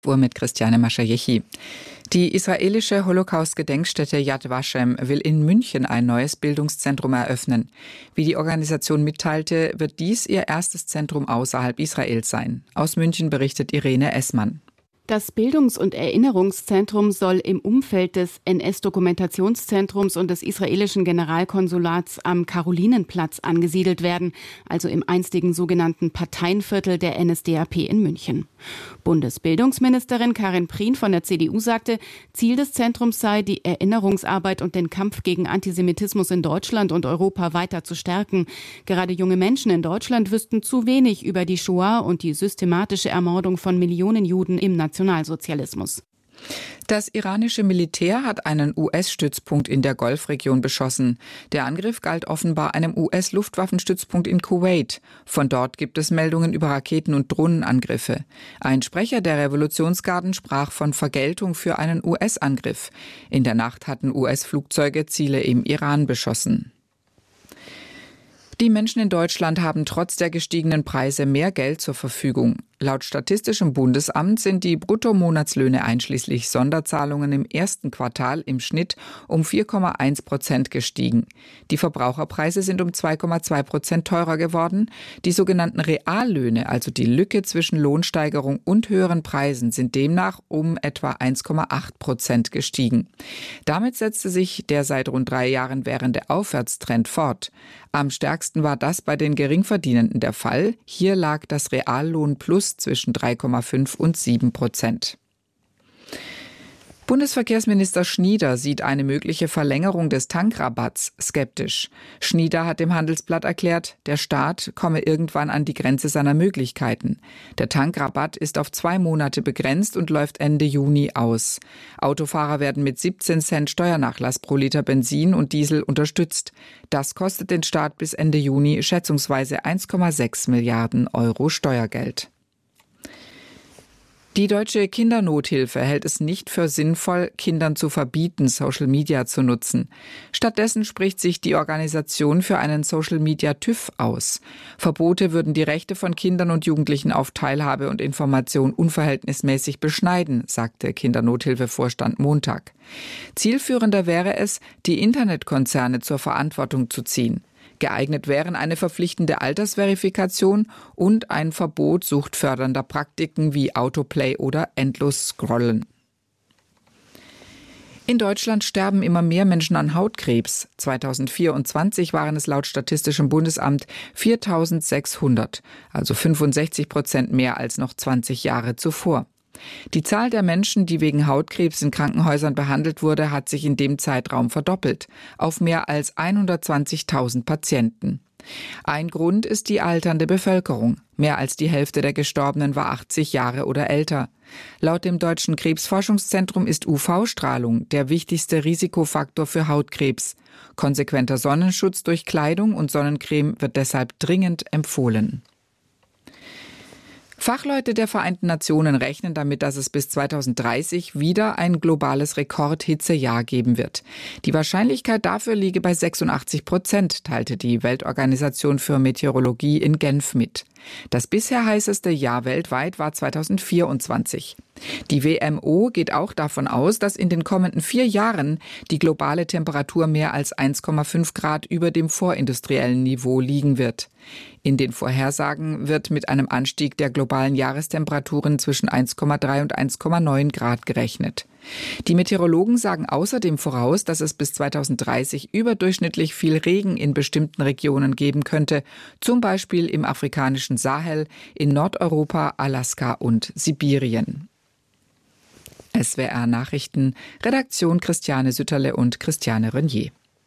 Uhr mit Christiane Maschajechi. Die israelische Holocaust-Gedenkstätte Yad Vashem will in München ein neues Bildungszentrum eröffnen. Wie die Organisation mitteilte, wird dies ihr erstes Zentrum außerhalb Israels sein. Aus München berichtet Irene Essmann. Das Bildungs- und Erinnerungszentrum soll im Umfeld des NS-Dokumentationszentrums und des israelischen Generalkonsulats am Karolinenplatz angesiedelt werden, also im einstigen sogenannten Parteienviertel der NSDAP in München. Bundesbildungsministerin Karin Prien von der CDU sagte, Ziel des Zentrums sei, die Erinnerungsarbeit und den Kampf gegen Antisemitismus in Deutschland und Europa weiter zu stärken. Gerade junge Menschen in Deutschland wüssten zu wenig über die Shoah und die systematische Ermordung von Millionen Juden im Nationalsozialismus. Das iranische Militär hat einen US-Stützpunkt in der Golfregion beschossen. Der Angriff galt offenbar einem US-Luftwaffenstützpunkt in Kuwait. Von dort gibt es Meldungen über Raketen- und Drohnenangriffe. Ein Sprecher der Revolutionsgarden sprach von Vergeltung für einen US-Angriff. In der Nacht hatten US-Flugzeuge Ziele im Iran beschossen. Die Menschen in Deutschland haben trotz der gestiegenen Preise mehr Geld zur Verfügung. Laut Statistischem Bundesamt sind die Bruttomonatslöhne einschließlich Sonderzahlungen im ersten Quartal im Schnitt um 4,1% gestiegen. Die Verbraucherpreise sind um 2,2% teurer geworden. Die sogenannten Reallöhne, also die Lücke zwischen Lohnsteigerung und höheren Preisen, sind demnach um etwa 1,8% gestiegen. Damit setzte sich der seit rund 3 Jahren währende Aufwärtstrend fort. Am stärksten war das bei den Geringverdienenden der Fall. Hier lag das Reallohnplus zwischen 3,5 und 7%. Bundesverkehrsminister Schnieder sieht eine mögliche Verlängerung des Tankrabatts skeptisch. Schnieder hat dem Handelsblatt erklärt, der Staat komme irgendwann an die Grenze seiner Möglichkeiten. Der Tankrabatt ist auf 2 Monate begrenzt und läuft Ende Juni aus. Autofahrer werden mit 17 Cent Steuernachlass pro Liter Benzin und Diesel unterstützt. Das kostet den Staat bis Ende Juni schätzungsweise 1,6 Milliarden Euro Steuergeld. Die Deutsche Kindernothilfe hält es nicht für sinnvoll, Kindern zu verbieten, Social Media zu nutzen. Stattdessen spricht sich die Organisation für einen Social Media TÜV aus. Verbote würden die Rechte von Kindern und Jugendlichen auf Teilhabe und Information unverhältnismäßig beschneiden, sagte Kindernothilfevorstand Montag. Zielführender wäre es, die Internetkonzerne zur Verantwortung zu ziehen. Geeignet wären eine verpflichtende Altersverifikation und ein Verbot suchtfördernder Praktiken wie Autoplay oder Endlos-Scrollen. In Deutschland sterben immer mehr Menschen an Hautkrebs. 2024 waren es laut Statistischem Bundesamt 4.600, also 65% mehr als noch 20 Jahre zuvor. Die Zahl der Menschen, die wegen Hautkrebs in Krankenhäusern behandelt wurde, hat sich in dem Zeitraum verdoppelt, auf mehr als 120.000 Patienten. Ein Grund ist die alternde Bevölkerung. Mehr als die Hälfte der Gestorbenen war 80 Jahre oder älter. Laut dem Deutschen Krebsforschungszentrum ist UV-Strahlung der wichtigste Risikofaktor für Hautkrebs. Konsequenter Sonnenschutz durch Kleidung und Sonnencreme wird deshalb dringend empfohlen. Fachleute der Vereinten Nationen rechnen damit, dass es bis 2030 wieder ein globales Rekordhitzejahr geben wird. Die Wahrscheinlichkeit dafür liege bei 86%, teilte die Weltorganisation für Meteorologie in Genf mit. Das bisher heißeste Jahr weltweit war 2024. Die WMO geht auch davon aus, dass in den kommenden 4 Jahren die globale Temperatur mehr als 1,5 Grad über dem vorindustriellen Niveau liegen wird. In den Vorhersagen wird mit einem Anstieg der globalen Jahrestemperaturen zwischen 1,3 und 1,9 Grad gerechnet. Die Meteorologen sagen außerdem voraus, dass es bis 2030 überdurchschnittlich viel Regen in bestimmten Regionen geben könnte, zum Beispiel im afrikanischen Sahel, in Nordeuropa, Alaska und Sibirien. SWR Nachrichten, Redaktion Christiane Sütterle und Christiane Renier.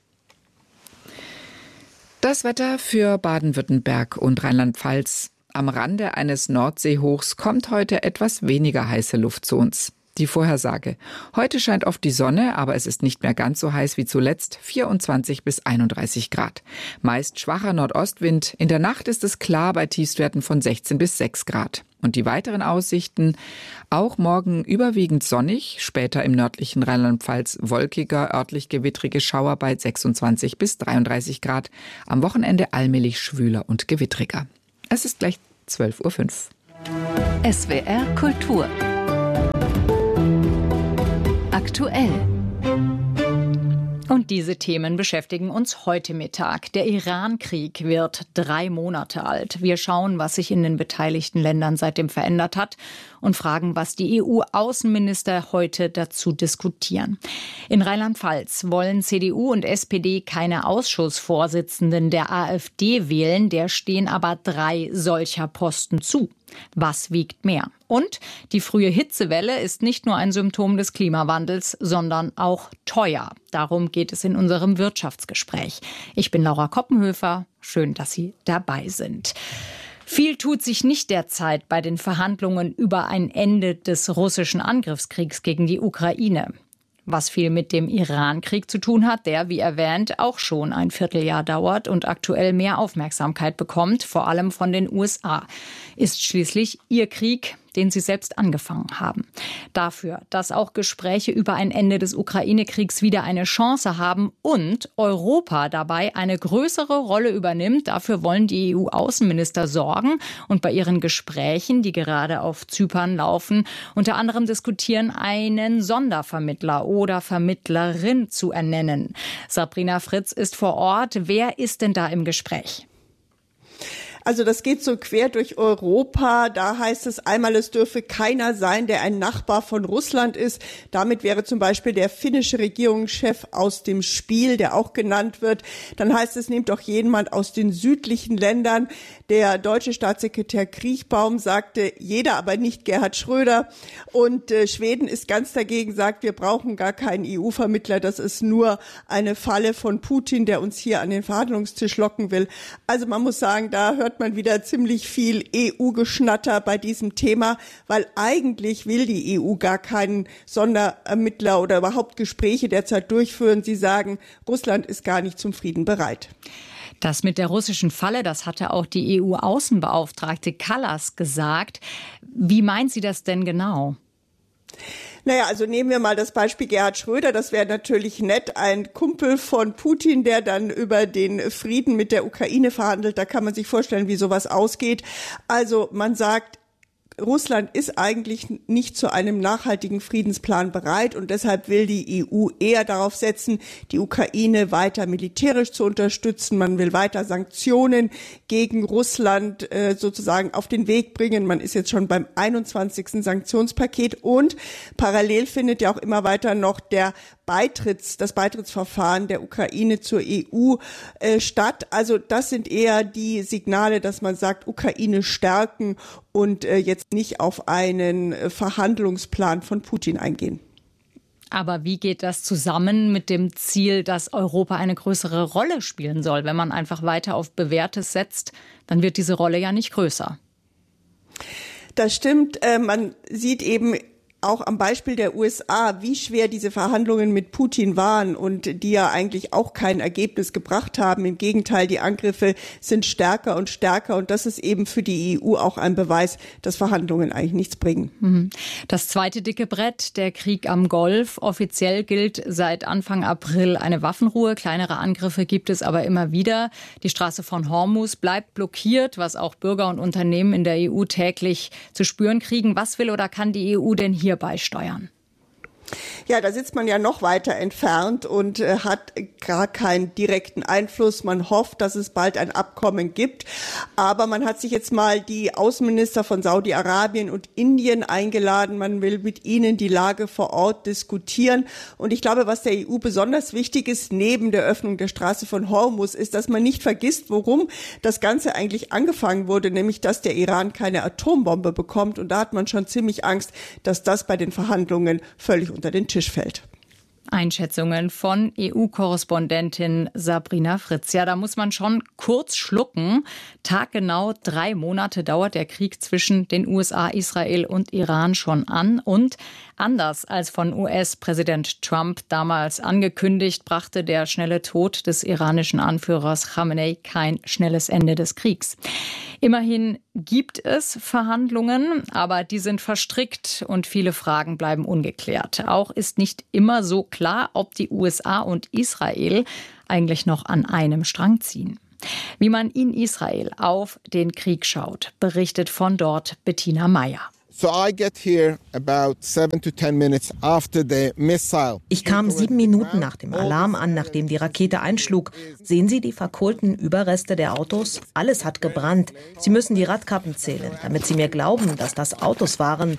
Das Wetter für Baden-Württemberg und Rheinland-Pfalz. Am Rande eines Nordseehochs kommt heute etwas weniger heiße Luft zu uns. Die Vorhersage. Heute scheint oft die Sonne, aber es ist nicht mehr ganz so heiß wie zuletzt, 24 bis 31 Grad. Meist schwacher Nordostwind. In der Nacht ist es klar bei Tiefstwerten von 16 bis 6 Grad. Und die weiteren Aussichten, auch morgen überwiegend sonnig, später im nördlichen Rheinland-Pfalz wolkiger, örtlich gewittrige Schauer bei 26 bis 33 Grad. Am Wochenende allmählich schwüler und gewittriger. Es ist gleich 12:05 Uhr. SWR Kultur aktuell. Und diese Themen beschäftigen uns heute Mittag. Der Iran-Krieg wird 3 Monate alt. Wir schauen, was sich in den beteiligten Ländern seitdem verändert hat und fragen, was die EU-Außenminister heute dazu diskutieren. In Rheinland-Pfalz wollen CDU und SPD keine Ausschussvorsitzenden der AfD wählen. Der stehen aber 3 solcher Posten zu. Was wiegt mehr? Und die frühe Hitzewelle ist nicht nur ein Symptom des Klimawandels, sondern auch teuer. Darum geht es in unserem Wirtschaftsgespräch. Ich bin Laura Koppenhöfer. Schön, dass Sie dabei sind. Viel tut sich nicht derzeit bei den Verhandlungen über ein Ende des russischen Angriffskriegs gegen die Ukraine. Was viel mit dem Iran-Krieg zu tun hat, der, wie erwähnt, auch schon ein Vierteljahr dauert und aktuell mehr Aufmerksamkeit bekommt, vor allem von den USA. Ist schließlich ihr Krieg, den sie selbst angefangen haben. Dafür, dass auch Gespräche über ein Ende des Ukraine-Kriegs wieder eine Chance haben und Europa dabei eine größere Rolle übernimmt, dafür wollen die EU-Außenminister sorgen und bei ihren Gesprächen, die gerade auf Zypern laufen, unter anderem diskutieren, einen Sondervermittler oder Vermittlerin zu ernennen. Sabrina Fritz ist vor Ort. Wer ist denn da im Gespräch? Also das geht so quer durch Europa. Da heißt es einmal, es dürfe keiner sein, der ein Nachbar von Russland ist. Damit wäre zum Beispiel der finnische Regierungschef aus dem Spiel, der auch genannt wird. Dann heißt es, nehmt doch jemand aus den südlichen Ländern. Der deutsche Staatssekretär Kriechbaum sagte, jeder, aber nicht Gerhard Schröder. Und Schweden ist ganz dagegen, sagt, wir brauchen gar keinen EU-Vermittler. Das ist nur eine Falle von Putin, der uns hier an den Verhandlungstisch locken will. Also man muss sagen, da hört man wieder ziemlich viel EU-Geschnatter bei diesem Thema, weil eigentlich will die EU gar keinen Sonderermittler oder überhaupt Gespräche derzeit durchführen. Sie sagen, Russland ist gar nicht zum Frieden bereit. Das mit der russischen Falle, das hatte auch die EU-Außenbeauftragte Kallas gesagt. Wie meint sie das denn genau? Naja, also nehmen wir mal das Beispiel Gerhard Schröder. Das wäre natürlich nett, ein Kumpel von Putin, der dann über den Frieden mit der Ukraine verhandelt. Da kann man sich vorstellen, wie sowas ausgeht. Also man sagt, Russland ist eigentlich nicht zu einem nachhaltigen Friedensplan bereit und deshalb will die EU eher darauf setzen, die Ukraine weiter militärisch zu unterstützen. Man will weiter Sanktionen gegen Russland sozusagen auf den Weg bringen. Man ist jetzt schon beim 21. Sanktionspaket und parallel findet ja auch immer weiter noch das Beitrittsverfahren der Ukraine zur EU statt. Also das sind eher die Signale, dass man sagt, Ukraine stärken und jetzt nicht auf einen Verhandlungsplan von Putin eingehen. Aber wie geht das zusammen mit dem Ziel, dass Europa eine größere Rolle spielen soll? Wenn man einfach weiter auf Bewährtes setzt, dann wird diese Rolle ja nicht größer. Das stimmt. Man sieht eben auch am Beispiel der USA, wie schwer diese Verhandlungen mit Putin waren und die ja eigentlich auch kein Ergebnis gebracht haben. Im Gegenteil, die Angriffe sind stärker und stärker und das ist eben für die EU auch ein Beweis, dass Verhandlungen eigentlich nichts bringen. Das zweite dicke Brett, der Krieg am Golf. Offiziell gilt seit Anfang April eine Waffenruhe. Kleinere Angriffe gibt es aber immer wieder. Die Straße von Hormuz bleibt blockiert, was auch Bürger und Unternehmen in der EU täglich zu spüren kriegen. Was will oder kann die EU denn hier beisteuern? Ja, da sitzt man ja noch weiter entfernt und hat gar keinen direkten Einfluss. Man hofft, dass es bald ein Abkommen gibt. Aber man hat sich jetzt mal die Außenminister von Saudi-Arabien und Indien eingeladen. Man will mit ihnen die Lage vor Ort diskutieren. Und ich glaube, was der EU besonders wichtig ist, neben der Öffnung der Straße von Hormuz, ist, dass man nicht vergisst, worum das Ganze eigentlich angefangen wurde, nämlich, dass der Iran keine Atombombe bekommt. Und da hat man schon ziemlich Angst, dass das bei den Verhandlungen völlig unter den Tisch fällt. Einschätzungen von EU-Korrespondentin Sabrina Fritz. Ja, da muss man schon kurz schlucken. Taggenau 3 Monate dauert der Krieg zwischen den USA, Israel und Iran schon an. Und anders als von US-Präsident Trump damals angekündigt, brachte der schnelle Tod des iranischen Anführers Khamenei kein schnelles Ende des Kriegs. Immerhin gibt es Verhandlungen, aber die sind verstrickt und viele Fragen bleiben ungeklärt. Auch ist nicht immer so klar, ob die USA und Israel eigentlich noch an einem Strang ziehen. Wie man in Israel auf den Krieg schaut, berichtet von dort Bettina Meyer. Ich kam 7 Minuten nach dem Alarm an, nachdem die Rakete einschlug. Sehen Sie die verkohlten Überreste der Autos? Alles hat gebrannt. Sie müssen die Radkappen zählen, damit Sie mir glauben, dass das Autos waren.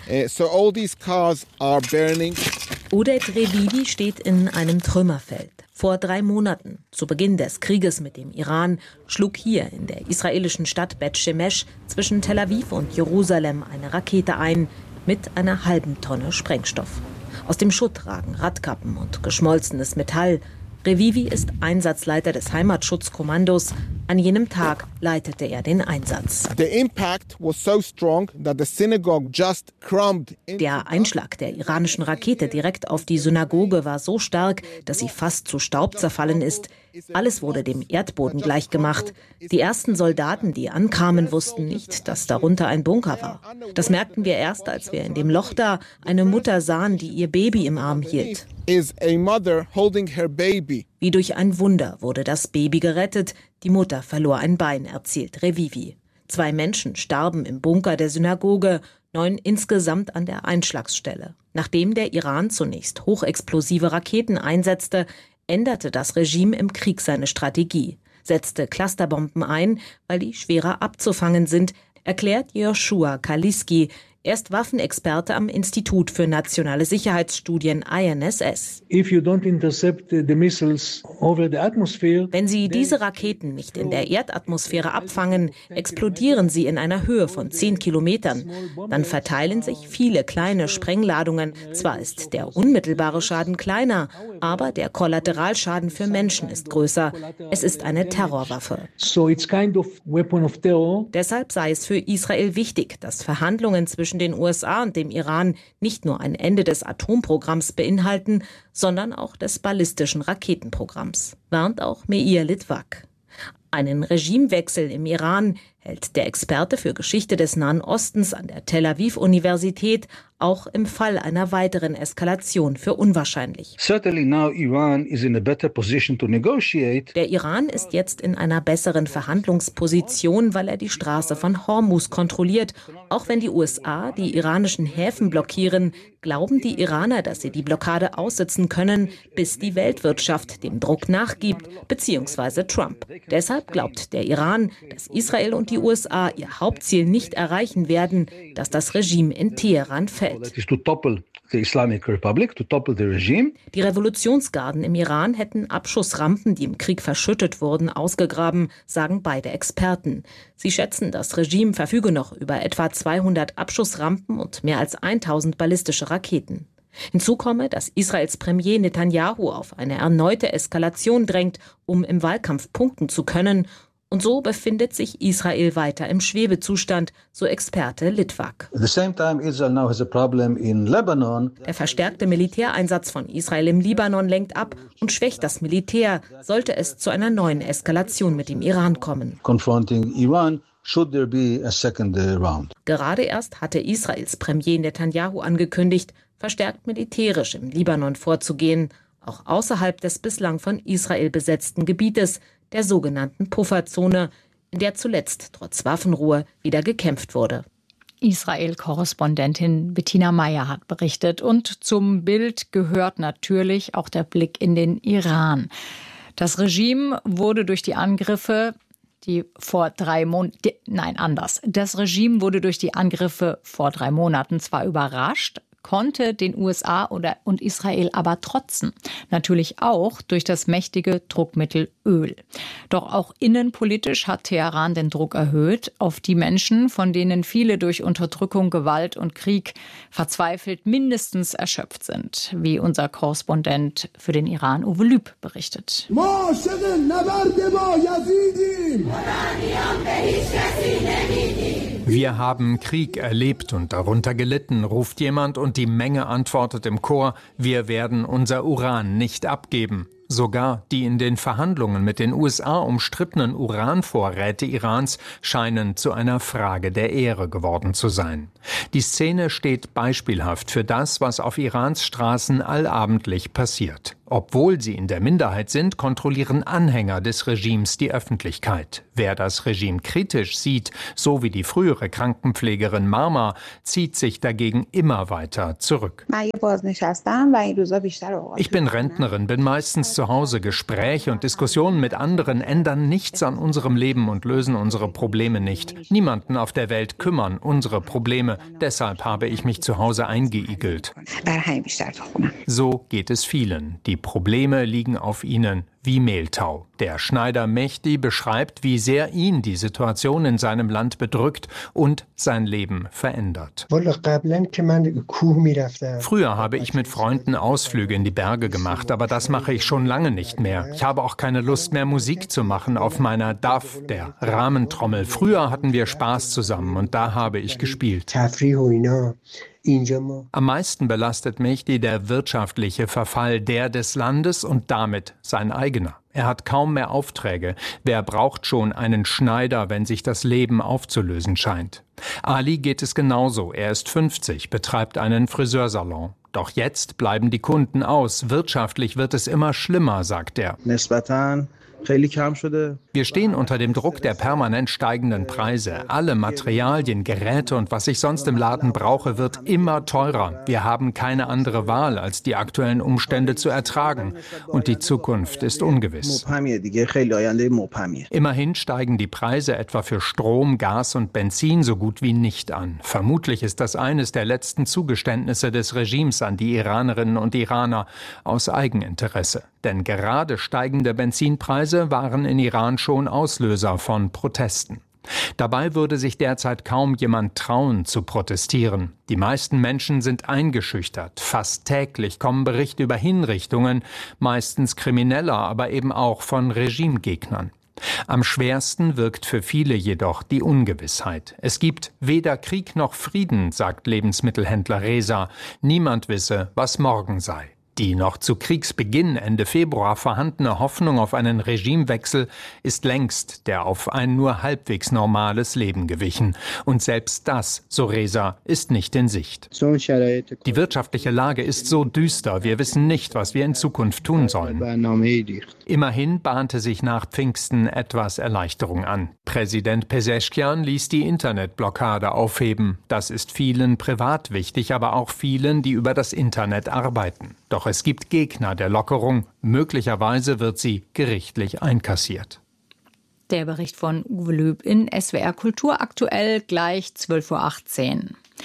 Oded Revivi steht in einem Trümmerfeld. Vor 3 Monaten, zu Beginn des Krieges mit dem Iran, schlug hier in der israelischen Stadt Bet Shemesh zwischen Tel Aviv und Jerusalem eine Rakete ein mit einer halben Tonne Sprengstoff. Aus dem Schutt ragen Radkappen und geschmolzenes Metall. Revivi ist Einsatzleiter des Heimatschutzkommandos. An jenem Tag leitete er den Einsatz. Der Einschlag der iranischen Rakete direkt auf die Synagoge war so stark, dass sie fast zu Staub zerfallen ist. Alles wurde dem Erdboden gleichgemacht. Die ersten Soldaten, die ankamen, wussten nicht, dass darunter ein Bunker war. Das merkten wir erst, als wir in dem Loch da eine Mutter sahen, die ihr Baby im Arm hielt. Wie durch ein Wunder wurde das Baby gerettet. Die Mutter verlor ein Bein, erzählt Revivi. 2 Menschen starben im Bunker der Synagoge, 9 insgesamt an der Einschlagsstelle. Nachdem der Iran zunächst hochexplosive Raketen einsetzte, änderte das Regime im Krieg seine Strategie, setzte Clusterbomben ein, weil die schwerer abzufangen sind, erklärt Joshua Kaliski. Er ist Waffenexperte am Institut für nationale Sicherheitsstudien INSS. Wenn Sie diese Raketen nicht in der Erdatmosphäre abfangen, explodieren sie in einer Höhe von 10 Kilometern. Dann verteilen sich viele kleine Sprengladungen. Zwar ist der unmittelbare Schaden kleiner, aber der Kollateralschaden für Menschen ist größer. Es ist eine Terrorwaffe. Deshalb sei es für Israel wichtig, dass Verhandlungen zwischen den USA und dem Iran nicht nur ein Ende des Atomprogramms beinhalten, sondern auch des ballistischen Raketenprogramms, warnt auch Meir Litvak. Einen Regimewechsel im Iran hält der Experte für Geschichte des Nahen Ostens an der Tel Aviv-Universität auch im Fall einer weiteren Eskalation für unwahrscheinlich. Der Iran ist jetzt in einer besseren Verhandlungsposition, weil er die Straße von Hormuz kontrolliert. Auch wenn die USA die iranischen Häfen blockieren, glauben die Iraner, dass sie die Blockade aussitzen können, bis die Weltwirtschaft dem Druck nachgibt, beziehungsweise Trump. Deshalb glaubt der Iran, dass Israel und die USA ihr Hauptziel nicht erreichen werden, dass das Regime in Teheran fällt. Die Revolutionsgarden im Iran hätten Abschussrampen, die im Krieg verschüttet wurden, ausgegraben, sagen beide Experten. Sie schätzen, das Regime verfüge noch über etwa 200 Abschussrampen und mehr als 1000 ballistische Raketen. Hinzu komme, dass Israels Premier Netanyahu auf eine erneute Eskalation drängt, um im Wahlkampf punkten zu können. Und so befindet sich Israel weiter im Schwebezustand, so Experte Litvak. Der verstärkte Militäreinsatz von Israel im Libanon lenkt ab und schwächt das Militär, sollte es zu einer neuen Eskalation mit dem Iran kommen. Gerade erst hatte Israels Premier Netanyahu angekündigt, verstärkt militärisch im Libanon vorzugehen, auch außerhalb des bislang von Israel besetzten Gebietes, der sogenannten Pufferzone, in der zuletzt trotz Waffenruhe wieder gekämpft wurde. Israel-Korrespondentin Bettina Meyer hat berichtet. Und zum Bild gehört natürlich auch der Blick in den Iran. Das Regime wurde durch die Angriffe, Das Regime wurde durch die Angriffe vor 3 Monaten zwar überrascht, konnte den USA und Israel aber trotzen. Natürlich auch durch das mächtige Druckmittel Öl. Doch auch innenpolitisch hat Teheran den Druck erhöht auf die Menschen, von denen viele durch Unterdrückung, Gewalt und Krieg verzweifelt mindestens erschöpft sind, wie unser Korrespondent für den Iran Uwe Lüb berichtet. Wir haben Krieg erlebt und darunter gelitten, ruft jemand und die Menge antwortet im Chor, wir werden unser Uran nicht abgeben. Sogar die in den Verhandlungen mit den USA umstrittenen Uranvorräte Irans scheinen zu einer Frage der Ehre geworden zu sein. Die Szene steht beispielhaft für das, was auf Irans Straßen allabendlich passiert. Obwohl sie in der Minderheit sind, kontrollieren Anhänger des Regimes die Öffentlichkeit. Wer das Regime kritisch sieht, so wie die frühere Krankenpflegerin Marma, zieht sich dagegen immer weiter zurück. Ich bin Rentnerin, bin meistens zu Hause. Gespräche und Diskussionen mit anderen ändern nichts an unserem Leben und lösen unsere Probleme nicht. Niemanden auf der Welt kümmern unsere Probleme. Deshalb habe ich mich zu Hause eingeigelt. So geht es vielen. Die Probleme liegen auf ihnen wie Mehltau. Der Schneider Mehdi beschreibt, wie sehr ihn die Situation in seinem Land bedrückt und sein Leben verändert. Früher habe ich mit Freunden Ausflüge in die Berge gemacht, aber das mache ich schon lange nicht mehr. Ich habe auch keine Lust mehr, Musik zu machen auf meiner DAF, der Rahmentrommel. Früher hatten wir Spaß zusammen und da habe ich gespielt. Am meisten belastet Mehdi der wirtschaftliche Verfall, der des Landes und damit sein eigener. Er hat kaum mehr Aufträge. Wer braucht schon einen Schneider, wenn sich das Leben aufzulösen scheint? Ali geht es genauso. Er ist 50, betreibt einen Friseursalon. Doch jetzt bleiben die Kunden aus. Wirtschaftlich wird es immer schlimmer, sagt er. Wir stehen unter dem Druck der permanent steigenden Preise. Alle Materialien, Geräte und was ich sonst im Laden brauche, wird immer teurer. Wir haben keine andere Wahl, als die aktuellen Umstände zu ertragen. Und die Zukunft ist ungewiss. Immerhin steigen die Preise etwa für Strom, Gas und Benzin so gut wie nicht an. Vermutlich ist das eines der letzten Zugeständnisse des Regimes an die Iranerinnen und Iraner aus Eigeninteresse. Denn gerade steigende Benzinpreise waren in Iran schon Auslöser von Protesten. Dabei würde sich derzeit kaum jemand trauen zu protestieren. Die meisten Menschen sind eingeschüchtert. Fast täglich kommen Berichte über Hinrichtungen, meistens Krimineller, aber eben auch von Regimegegnern. Am schwersten wirkt für viele jedoch die Ungewissheit. Es gibt weder Krieg noch Frieden, sagt Lebensmittelhändler Reza. Niemand wisse, was morgen sei. Die noch zu Kriegsbeginn Ende Februar vorhandene Hoffnung auf einen Regimewechsel ist längst der auf ein nur halbwegs normales Leben gewichen. Und selbst das, so Reza, ist nicht in Sicht. Die wirtschaftliche Lage ist so düster, wir wissen nicht, was wir in Zukunft tun sollen. Immerhin bahnte sich nach Pfingsten etwas Erleichterung an. Präsident Pezeshkian ließ die Internetblockade aufheben. Das ist vielen privat wichtig, aber auch vielen, die über das Internet arbeiten. Doch es gibt Gegner der Lockerung. Möglicherweise wird sie gerichtlich einkassiert. Der Bericht von Uwe Löb in SWR Kultur, aktuell gleich 12:18 Uhr.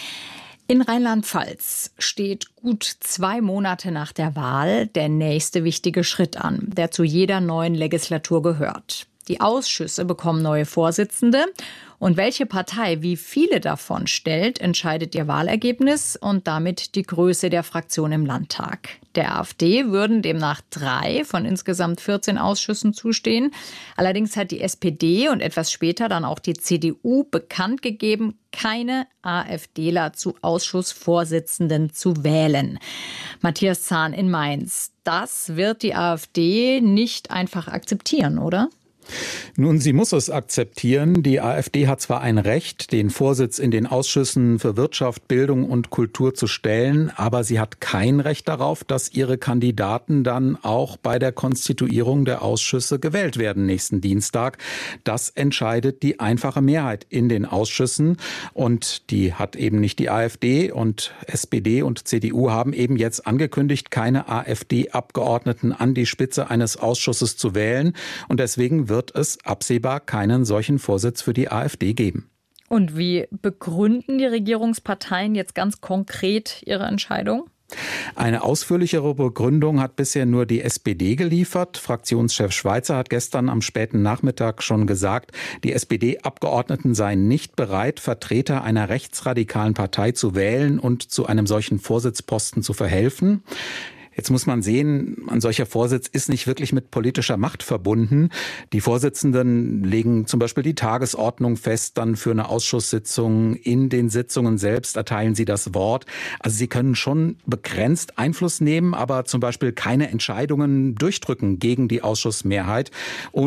In Rheinland-Pfalz steht gut 2 Monate nach der Wahl der nächste wichtige Schritt an, der zu jeder neuen Legislatur gehört. Die Ausschüsse bekommen neue Vorsitzende. Und welche Partei wie viele davon stellt, entscheidet ihr Wahlergebnis und damit die Größe der Fraktion im Landtag. Der AfD würden demnach 3 von insgesamt 14 Ausschüssen zustehen. Allerdings hat die SPD und etwas später dann auch die CDU bekannt gegeben, keine AfDler zu Ausschussvorsitzenden zu wählen. Matthias Zahn in Mainz. Das wird die AfD nicht einfach akzeptieren, oder? Nun, sie muss es akzeptieren. Die AfD hat zwar ein Recht, den Vorsitz in den Ausschüssen für Wirtschaft, Bildung und Kultur zu stellen, aber sie hat kein Recht darauf, dass ihre Kandidaten dann auch bei der Konstituierung der Ausschüsse gewählt werden nächsten Dienstag. Das entscheidet die einfache Mehrheit in den Ausschüssen und die hat eben nicht die AfD, und SPD und CDU haben eben jetzt angekündigt, keine AfD-Abgeordneten an die Spitze eines Ausschusses zu wählen, und deswegen wird es absehbar keinen solchen Vorsitz für die AfD geben. Und wie begründen die Regierungsparteien jetzt ganz konkret ihre Entscheidung? Eine ausführlichere Begründung hat bisher nur die SPD geliefert. Fraktionschef Schweizer hat gestern am späten Nachmittag schon gesagt, die SPD-Abgeordneten seien nicht bereit, Vertreter einer rechtsradikalen Partei zu wählen und zu einem solchen Vorsitzposten zu verhelfen. Jetzt muss man sehen, ein solcher Vorsitz ist nicht wirklich mit politischer Macht verbunden. Die Vorsitzenden legen zum Beispiel die Tagesordnung fest, dann für eine Ausschusssitzung. In den Sitzungen selbst erteilen sie das Wort. Also sie können schon begrenzt Einfluss nehmen, aber zum Beispiel keine Entscheidungen durchdrücken gegen die Ausschussmehrheit. Und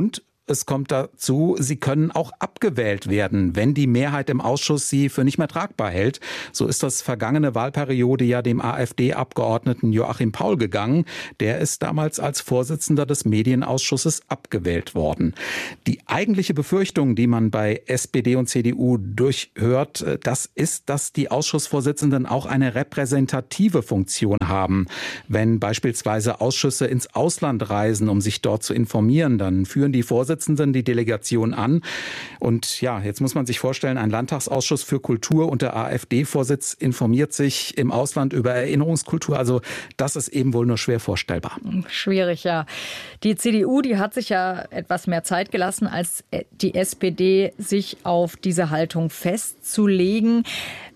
es kommt dazu, sie können auch abgewählt werden, wenn die Mehrheit im Ausschuss sie für nicht mehr tragbar hält. So ist das vergangene Wahlperiode ja dem AfD-Abgeordneten Joachim Paul gegangen. Der ist damals als Vorsitzender des Medienausschusses abgewählt worden. Die eigentliche Befürchtung, die man bei SPD und CDU durchhört, das ist, dass die Ausschussvorsitzenden auch eine repräsentative Funktion haben. Wenn beispielsweise Ausschüsse ins Ausland reisen, um sich dort zu informieren, dann führen die Vorsitzenden die Delegation an. Und ja, jetzt muss man sich vorstellen, ein Landtagsausschuss für Kultur unter AfD-Vorsitz informiert sich im Ausland über Erinnerungskultur. Also das ist eben wohl nur schwer vorstellbar. Schwierig, ja. Die CDU, die hat sich ja etwas mehr Zeit gelassen, als die SPD, sich auf diese Haltung festzulegen.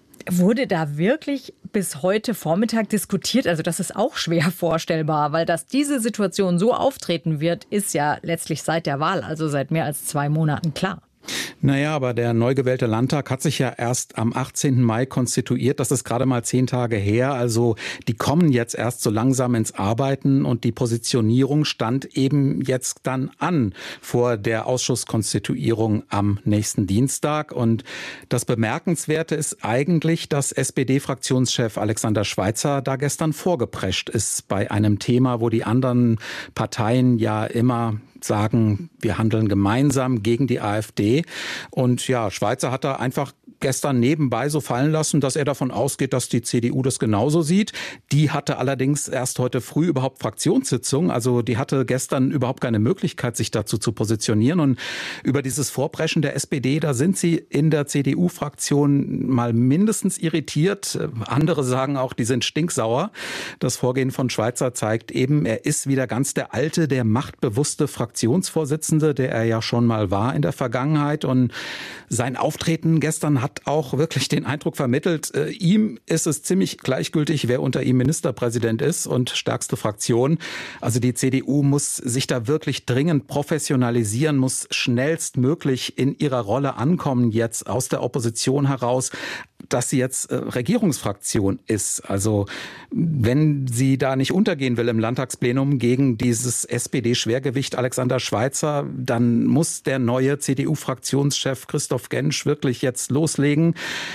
Wurde da wirklich bis heute Vormittag diskutiert? Also das ist auch schwer vorstellbar, weil dass diese Situation so auftreten wird, ist ja letztlich seit der Wahl, also seit mehr als 2 Monaten klar. Naja, aber der neu gewählte Landtag hat sich ja erst am 18. Mai konstituiert. Das ist gerade mal 10 Tage her. Also die kommen jetzt erst so langsam ins Arbeiten und die Positionierung stand eben jetzt dann an vor der Ausschusskonstituierung am nächsten Dienstag. Und das Bemerkenswerte ist eigentlich, dass SPD-Fraktionschef Alexander Schweitzer da gestern vorgeprescht ist bei einem Thema, wo die anderen Parteien ja immer sagen, wir handeln gemeinsam gegen die AfD. Und ja, Schweitzer hat da einfach gestern nebenbei so fallen lassen, dass er davon ausgeht, dass die CDU das genauso sieht. Die hatte allerdings erst heute früh überhaupt Fraktionssitzung. Also die hatte gestern überhaupt keine Möglichkeit, sich dazu zu positionieren. Und über dieses Vorpreschen der SPD, da sind sie in der CDU-Fraktion mal mindestens irritiert. Andere sagen auch, die sind stinksauer. Das Vorgehen von Schweitzer zeigt eben, er ist wieder ganz der alte, der machtbewusste Fraktionsvorsitzende, der er ja schon mal war in der Vergangenheit. Und sein Auftreten gestern hat auch wirklich den Eindruck vermittelt, ihm ist es ziemlich gleichgültig, wer unter ihm Ministerpräsident ist und stärkste Fraktion. Also die CDU muss sich da wirklich dringend professionalisieren, muss schnellstmöglich in ihrer Rolle ankommen, jetzt aus der Opposition heraus, dass sie jetzt Regierungsfraktion ist. Also wenn sie da nicht untergehen will im Landtagsplenum gegen dieses SPD-Schwergewicht Alexander Schweitzer, dann muss der neue CDU-Fraktionschef Christoph Gensch wirklich jetzt loslegen.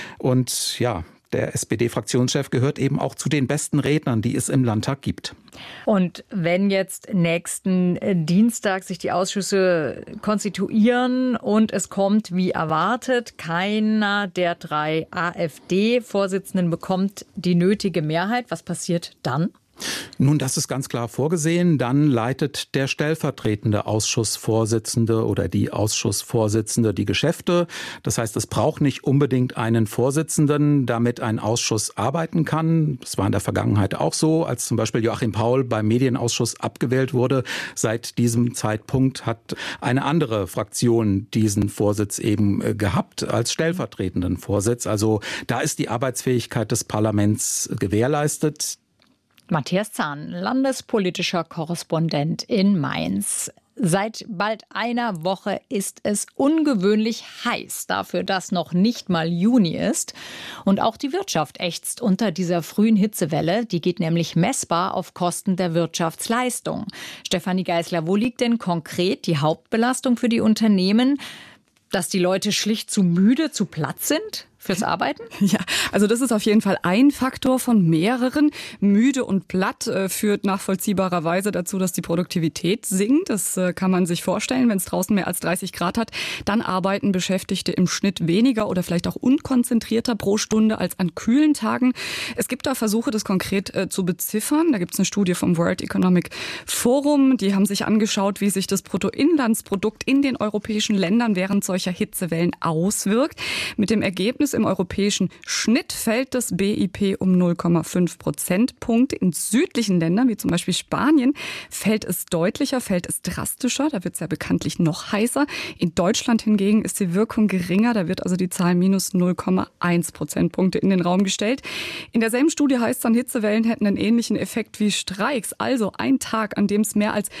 Und ja, der SPD-Fraktionschef gehört eben auch zu den besten Rednern, die es im Landtag gibt. Und wenn jetzt nächsten Dienstag sich die Ausschüsse konstituieren und es kommt, wie erwartet, keiner der 3 AfD-Vorsitzenden bekommt die nötige Mehrheit, was passiert dann? Nun, das ist ganz klar vorgesehen. Dann leitet der stellvertretende Ausschussvorsitzende oder die Ausschussvorsitzende die Geschäfte. Das heißt, es braucht nicht unbedingt einen Vorsitzenden, damit ein Ausschuss arbeiten kann. Das war in der Vergangenheit auch so, als zum Beispiel Joachim Paul beim Medienausschuss abgewählt wurde. Seit diesem Zeitpunkt hat eine andere Fraktion diesen Vorsitz eben gehabt als stellvertretenden Vorsitz. Also da ist die Arbeitsfähigkeit des Parlaments gewährleistet. Matthias Zahn, landespolitischer Korrespondent in Mainz. Seit bald einer Woche ist es ungewöhnlich heiß dafür, dass noch nicht mal Juni ist. Und auch die Wirtschaft ächzt unter dieser frühen Hitzewelle. Die geht nämlich messbar auf Kosten der Wirtschaftsleistung. Stefanie Geisler, wo liegt denn konkret die Hauptbelastung für die Unternehmen? Dass die Leute schlicht zu müde, zu platt sind fürs Arbeiten? Ja, also das ist auf jeden Fall ein Faktor von mehreren. Müde und platt führt nachvollziehbarerweise dazu, dass die Produktivität sinkt. Das kann man sich vorstellen, wenn es draußen mehr als 30 Grad hat. Dann arbeiten Beschäftigte im Schnitt weniger oder vielleicht auch unkonzentrierter pro Stunde als an kühlen Tagen. Es gibt da Versuche, das konkret zu beziffern. Da gibt es eine Studie vom World Economic Forum. Die haben sich angeschaut, wie sich das Bruttoinlandsprodukt in den europäischen Ländern während solcher Hitzewellen auswirkt. Mit dem Ergebnis, im europäischen Schnitt fällt das BIP um 0,5 Prozentpunkte. In südlichen Ländern, wie zum Beispiel Spanien, fällt es deutlicher, fällt es drastischer. Da wird es ja bekanntlich noch heißer. In Deutschland hingegen ist die Wirkung geringer. Da wird also die Zahl minus 0,1 Prozentpunkte in den Raum gestellt. In derselben Studie heißt es dann, Hitzewellen hätten einen ähnlichen Effekt wie Streiks. Also ein Tag, an dem es mehr als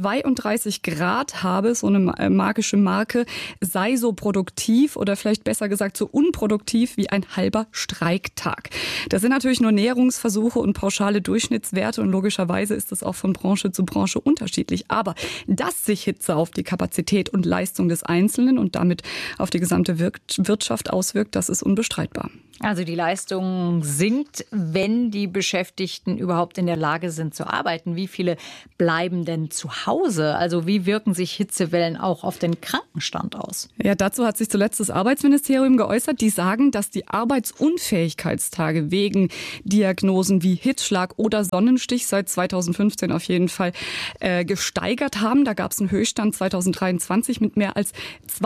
32 Grad habe, so eine magische Marke, sei so produktiv oder vielleicht besser gesagt so unproduktiv produktiv wie ein halber Streiktag. Das sind natürlich nur Näherungsversuche und pauschale Durchschnittswerte und logischerweise ist das auch von Branche zu Branche unterschiedlich. Aber dass sich Hitze auf die Kapazität und Leistung des Einzelnen und damit auf die gesamte Wirtschaft auswirkt, das ist unbestreitbar. Also die Leistung sinkt, wenn die Beschäftigten überhaupt in der Lage sind zu arbeiten. Wie viele bleiben denn zu Hause? Also wie wirken sich Hitzewellen auch auf den Krankenstand aus? Ja, dazu hat sich zuletzt das Arbeitsministerium geäußert. Die sagen, dass die Arbeitsunfähigkeitstage wegen Diagnosen wie Hitzschlag oder Sonnenstich seit 2015 auf jeden Fall gesteigert haben. Da gab es einen Höchststand 2023 mit mehr als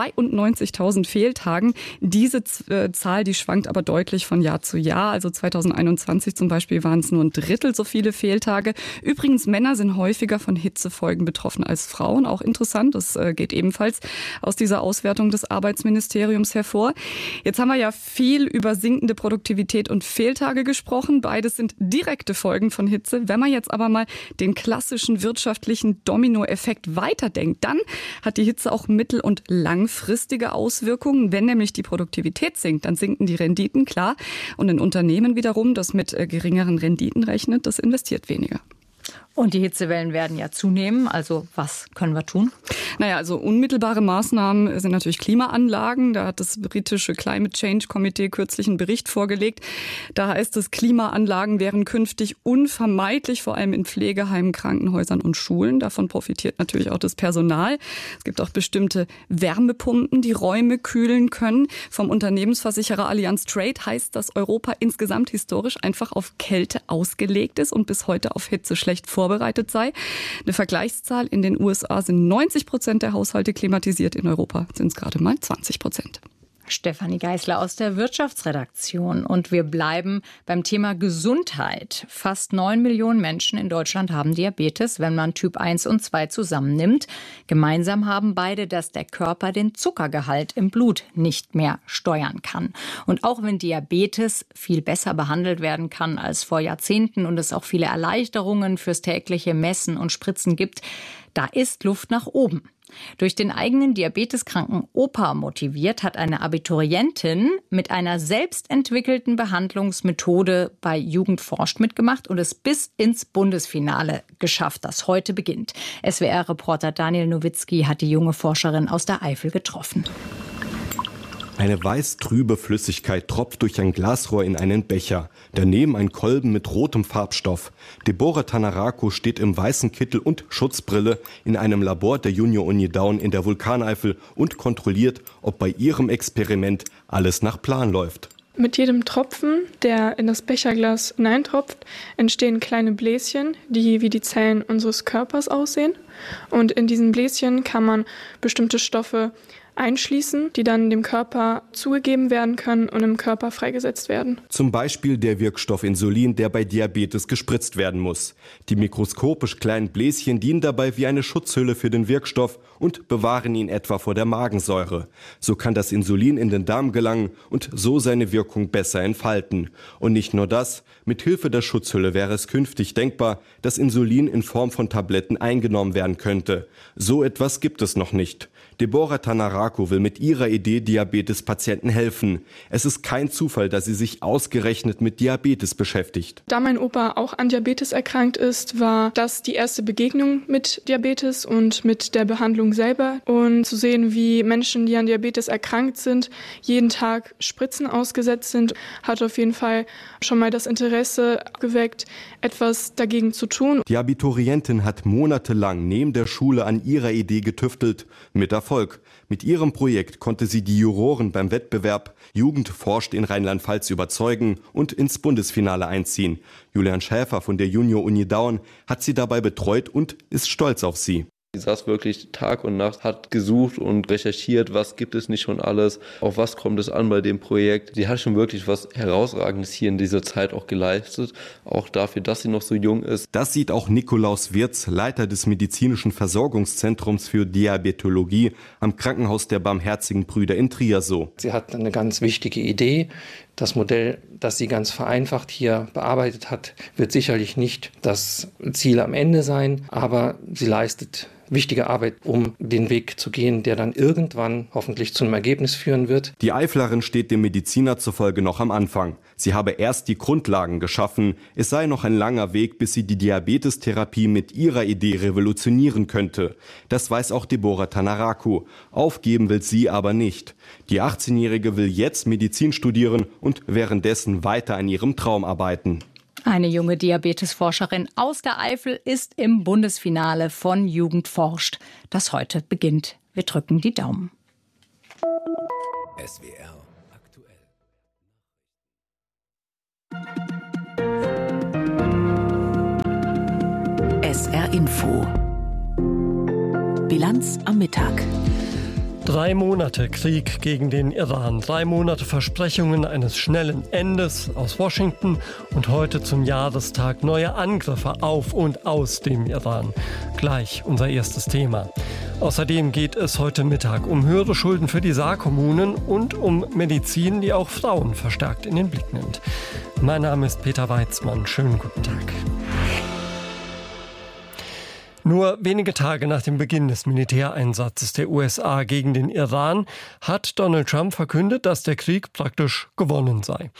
92.000 Fehltagen. Diese Zahl, die schwankt aber deutlich von Jahr zu Jahr. Also 2021 zum Beispiel waren es nur ein Drittel so viele Fehltage. Übrigens, Männer sind häufiger von Hitzefolgen betroffen als Frauen. Auch interessant, das geht ebenfalls aus dieser Auswertung des Arbeitsministeriums hervor. Jetzt haben wir ja viel über sinkende Produktivität und Fehltage gesprochen. Beides sind direkte Folgen von Hitze. Wenn man jetzt aber mal den klassischen wirtschaftlichen Dominoeffekt weiterdenkt, dann hat die Hitze auch mittel- und langfristige Auswirkungen. Wenn nämlich die Produktivität sinkt, dann sinken die Renditen, klar. Und ein Unternehmen wiederum, das mit geringeren Renditen rechnet, das investiert weniger. Und die Hitzewellen werden ja zunehmen. Also was können wir tun? Naja, also unmittelbare Maßnahmen sind natürlich Klimaanlagen. Da hat das britische Climate Change Committee kürzlich einen Bericht vorgelegt. Da heißt es, Klimaanlagen wären künftig unvermeidlich, vor allem in Pflegeheimen, Krankenhäusern und Schulen. Davon profitiert natürlich auch das Personal. Es gibt auch bestimmte Wärmepumpen, die Räume kühlen können. Vom Unternehmensversicherer Allianz Trade heißt, dass Europa insgesamt historisch einfach auf Kälte ausgelegt ist und bis heute auf Hitze schlecht vorbereitet sei. Eine Vergleichszahl: in den USA sind 90% der Haushalte klimatisiert, in Europa sind es gerade mal 20%. Stefanie Geisler aus der Wirtschaftsredaktion. Und wir bleiben beim Thema Gesundheit. Fast 9 Millionen Menschen in Deutschland haben Diabetes, wenn man Typ 1 und 2 zusammennimmt. Gemeinsam haben beide, dass der Körper den Zuckergehalt im Blut nicht mehr steuern kann. Und auch wenn Diabetes viel besser behandelt werden kann als vor Jahrzehnten und es auch viele Erleichterungen fürs tägliche Messen und Spritzen gibt, da ist Luft nach oben. Durch den eigenen diabeteskranken Opa motiviert, hat eine Abiturientin mit einer selbstentwickelten Behandlungsmethode bei Jugend forscht mitgemacht und es bis ins Bundesfinale geschafft, das heute beginnt. SWR-Reporter Daniel Nowitzki hat die junge Forscherin aus der Eifel getroffen. Eine weiß-trübe Flüssigkeit tropft durch ein Glasrohr in einen Becher. Daneben ein Kolben mit rotem Farbstoff. Deborah Tanarako steht im weißen Kittel und Schutzbrille in einem Labor der Junior-Uni Daun in der Vulkaneifel und kontrolliert, ob bei ihrem Experiment alles nach Plan läuft. Mit jedem Tropfen, der in das Becherglas hineintropft, entstehen kleine Bläschen, die wie die Zellen unseres Körpers aussehen. Und in diesen Bläschen kann man bestimmte Stoffe einschließen, die dann dem Körper zugegeben werden können und im Körper freigesetzt werden. Zum Beispiel der Wirkstoff Insulin, der bei Diabetes gespritzt werden muss. Die mikroskopisch kleinen Bläschen dienen dabei wie eine Schutzhülle für den Wirkstoff und bewahren ihn etwa vor der Magensäure. So kann das Insulin in den Darm gelangen und so seine Wirkung besser entfalten. Und nicht nur das, mit Hilfe der Schutzhülle wäre es künftig denkbar, dass Insulin in Form von Tabletten eingenommen werden könnte. So etwas gibt es noch nicht. Deborah Tanarako will mit ihrer Idee Diabetespatienten helfen. Es ist kein Zufall, dass sie sich ausgerechnet mit Diabetes beschäftigt. Da mein Opa auch an Diabetes erkrankt ist, war das die erste Begegnung mit Diabetes und mit der Behandlung selber. Und zu sehen, wie Menschen, die an Diabetes erkrankt sind, jeden Tag Spritzen ausgesetzt sind, hat auf jeden Fall schon mal das Interesse geweckt, etwas dagegen zu tun. Die Abiturientin hat monatelang neben der Schule an ihrer Idee getüftelt. Mit Erfolg. Mit ihrem Projekt konnte sie die Juroren beim Wettbewerb Jugend forscht in Rheinland-Pfalz überzeugen und ins Bundesfinale einziehen. Julian Schäfer von der Junior-Uni Daun hat sie dabei betreut und ist stolz auf sie. Sie saß wirklich Tag und Nacht, hat gesucht und recherchiert, was gibt es nicht schon alles, auf was kommt es an bei dem Projekt. Sie hat schon wirklich was Herausragendes hier in dieser Zeit auch geleistet, auch dafür, dass sie noch so jung ist. Das sieht auch Nikolaus Wirz, Leiter des medizinischen Versorgungszentrums für Diabetologie am Krankenhaus der Barmherzigen Brüder in Trier so. Sie hat eine ganz wichtige Idee, Das Modell, das sie ganz vereinfacht hier bearbeitet hat, wird sicherlich nicht das Ziel am Ende sein, aber sie leistet wichtige Arbeit, um den Weg zu gehen, der dann irgendwann hoffentlich zu einem Ergebnis führen wird. Die Eiflerin steht dem Mediziner zufolge noch am Anfang. Sie habe erst die Grundlagen geschaffen. Es sei noch ein langer Weg, bis sie die Diabetestherapie mit ihrer Idee revolutionieren könnte. Das weiß auch Deborah Tanaraku. Aufgeben will sie aber nicht. Die 18-Jährige will jetzt Medizin studieren und währenddessen weiter an ihrem Traum arbeiten. Eine junge Diabetesforscherin aus der Eifel ist im Bundesfinale von Jugend forscht, das heute beginnt. Wir drücken die Daumen. SWR aktuell. SR Info. Bilanz am Mittag. 3 Monate Krieg gegen den Iran, 3 Monate Versprechungen eines schnellen Endes aus Washington und heute zum Jahrestag neue Angriffe auf und aus dem Iran. Gleich unser erstes Thema. Außerdem geht es heute Mittag um höhere Schulden für die Saarkommunen und um Medizin, die auch Frauen verstärkt in den Blick nimmt. Mein Name ist Peter Weizmann. Schönen guten Tag. Nur wenige Tage nach dem Beginn des Militäreinsatzes der USA gegen den Iran hat Donald Trump verkündet, dass der Krieg praktisch gewonnen sei.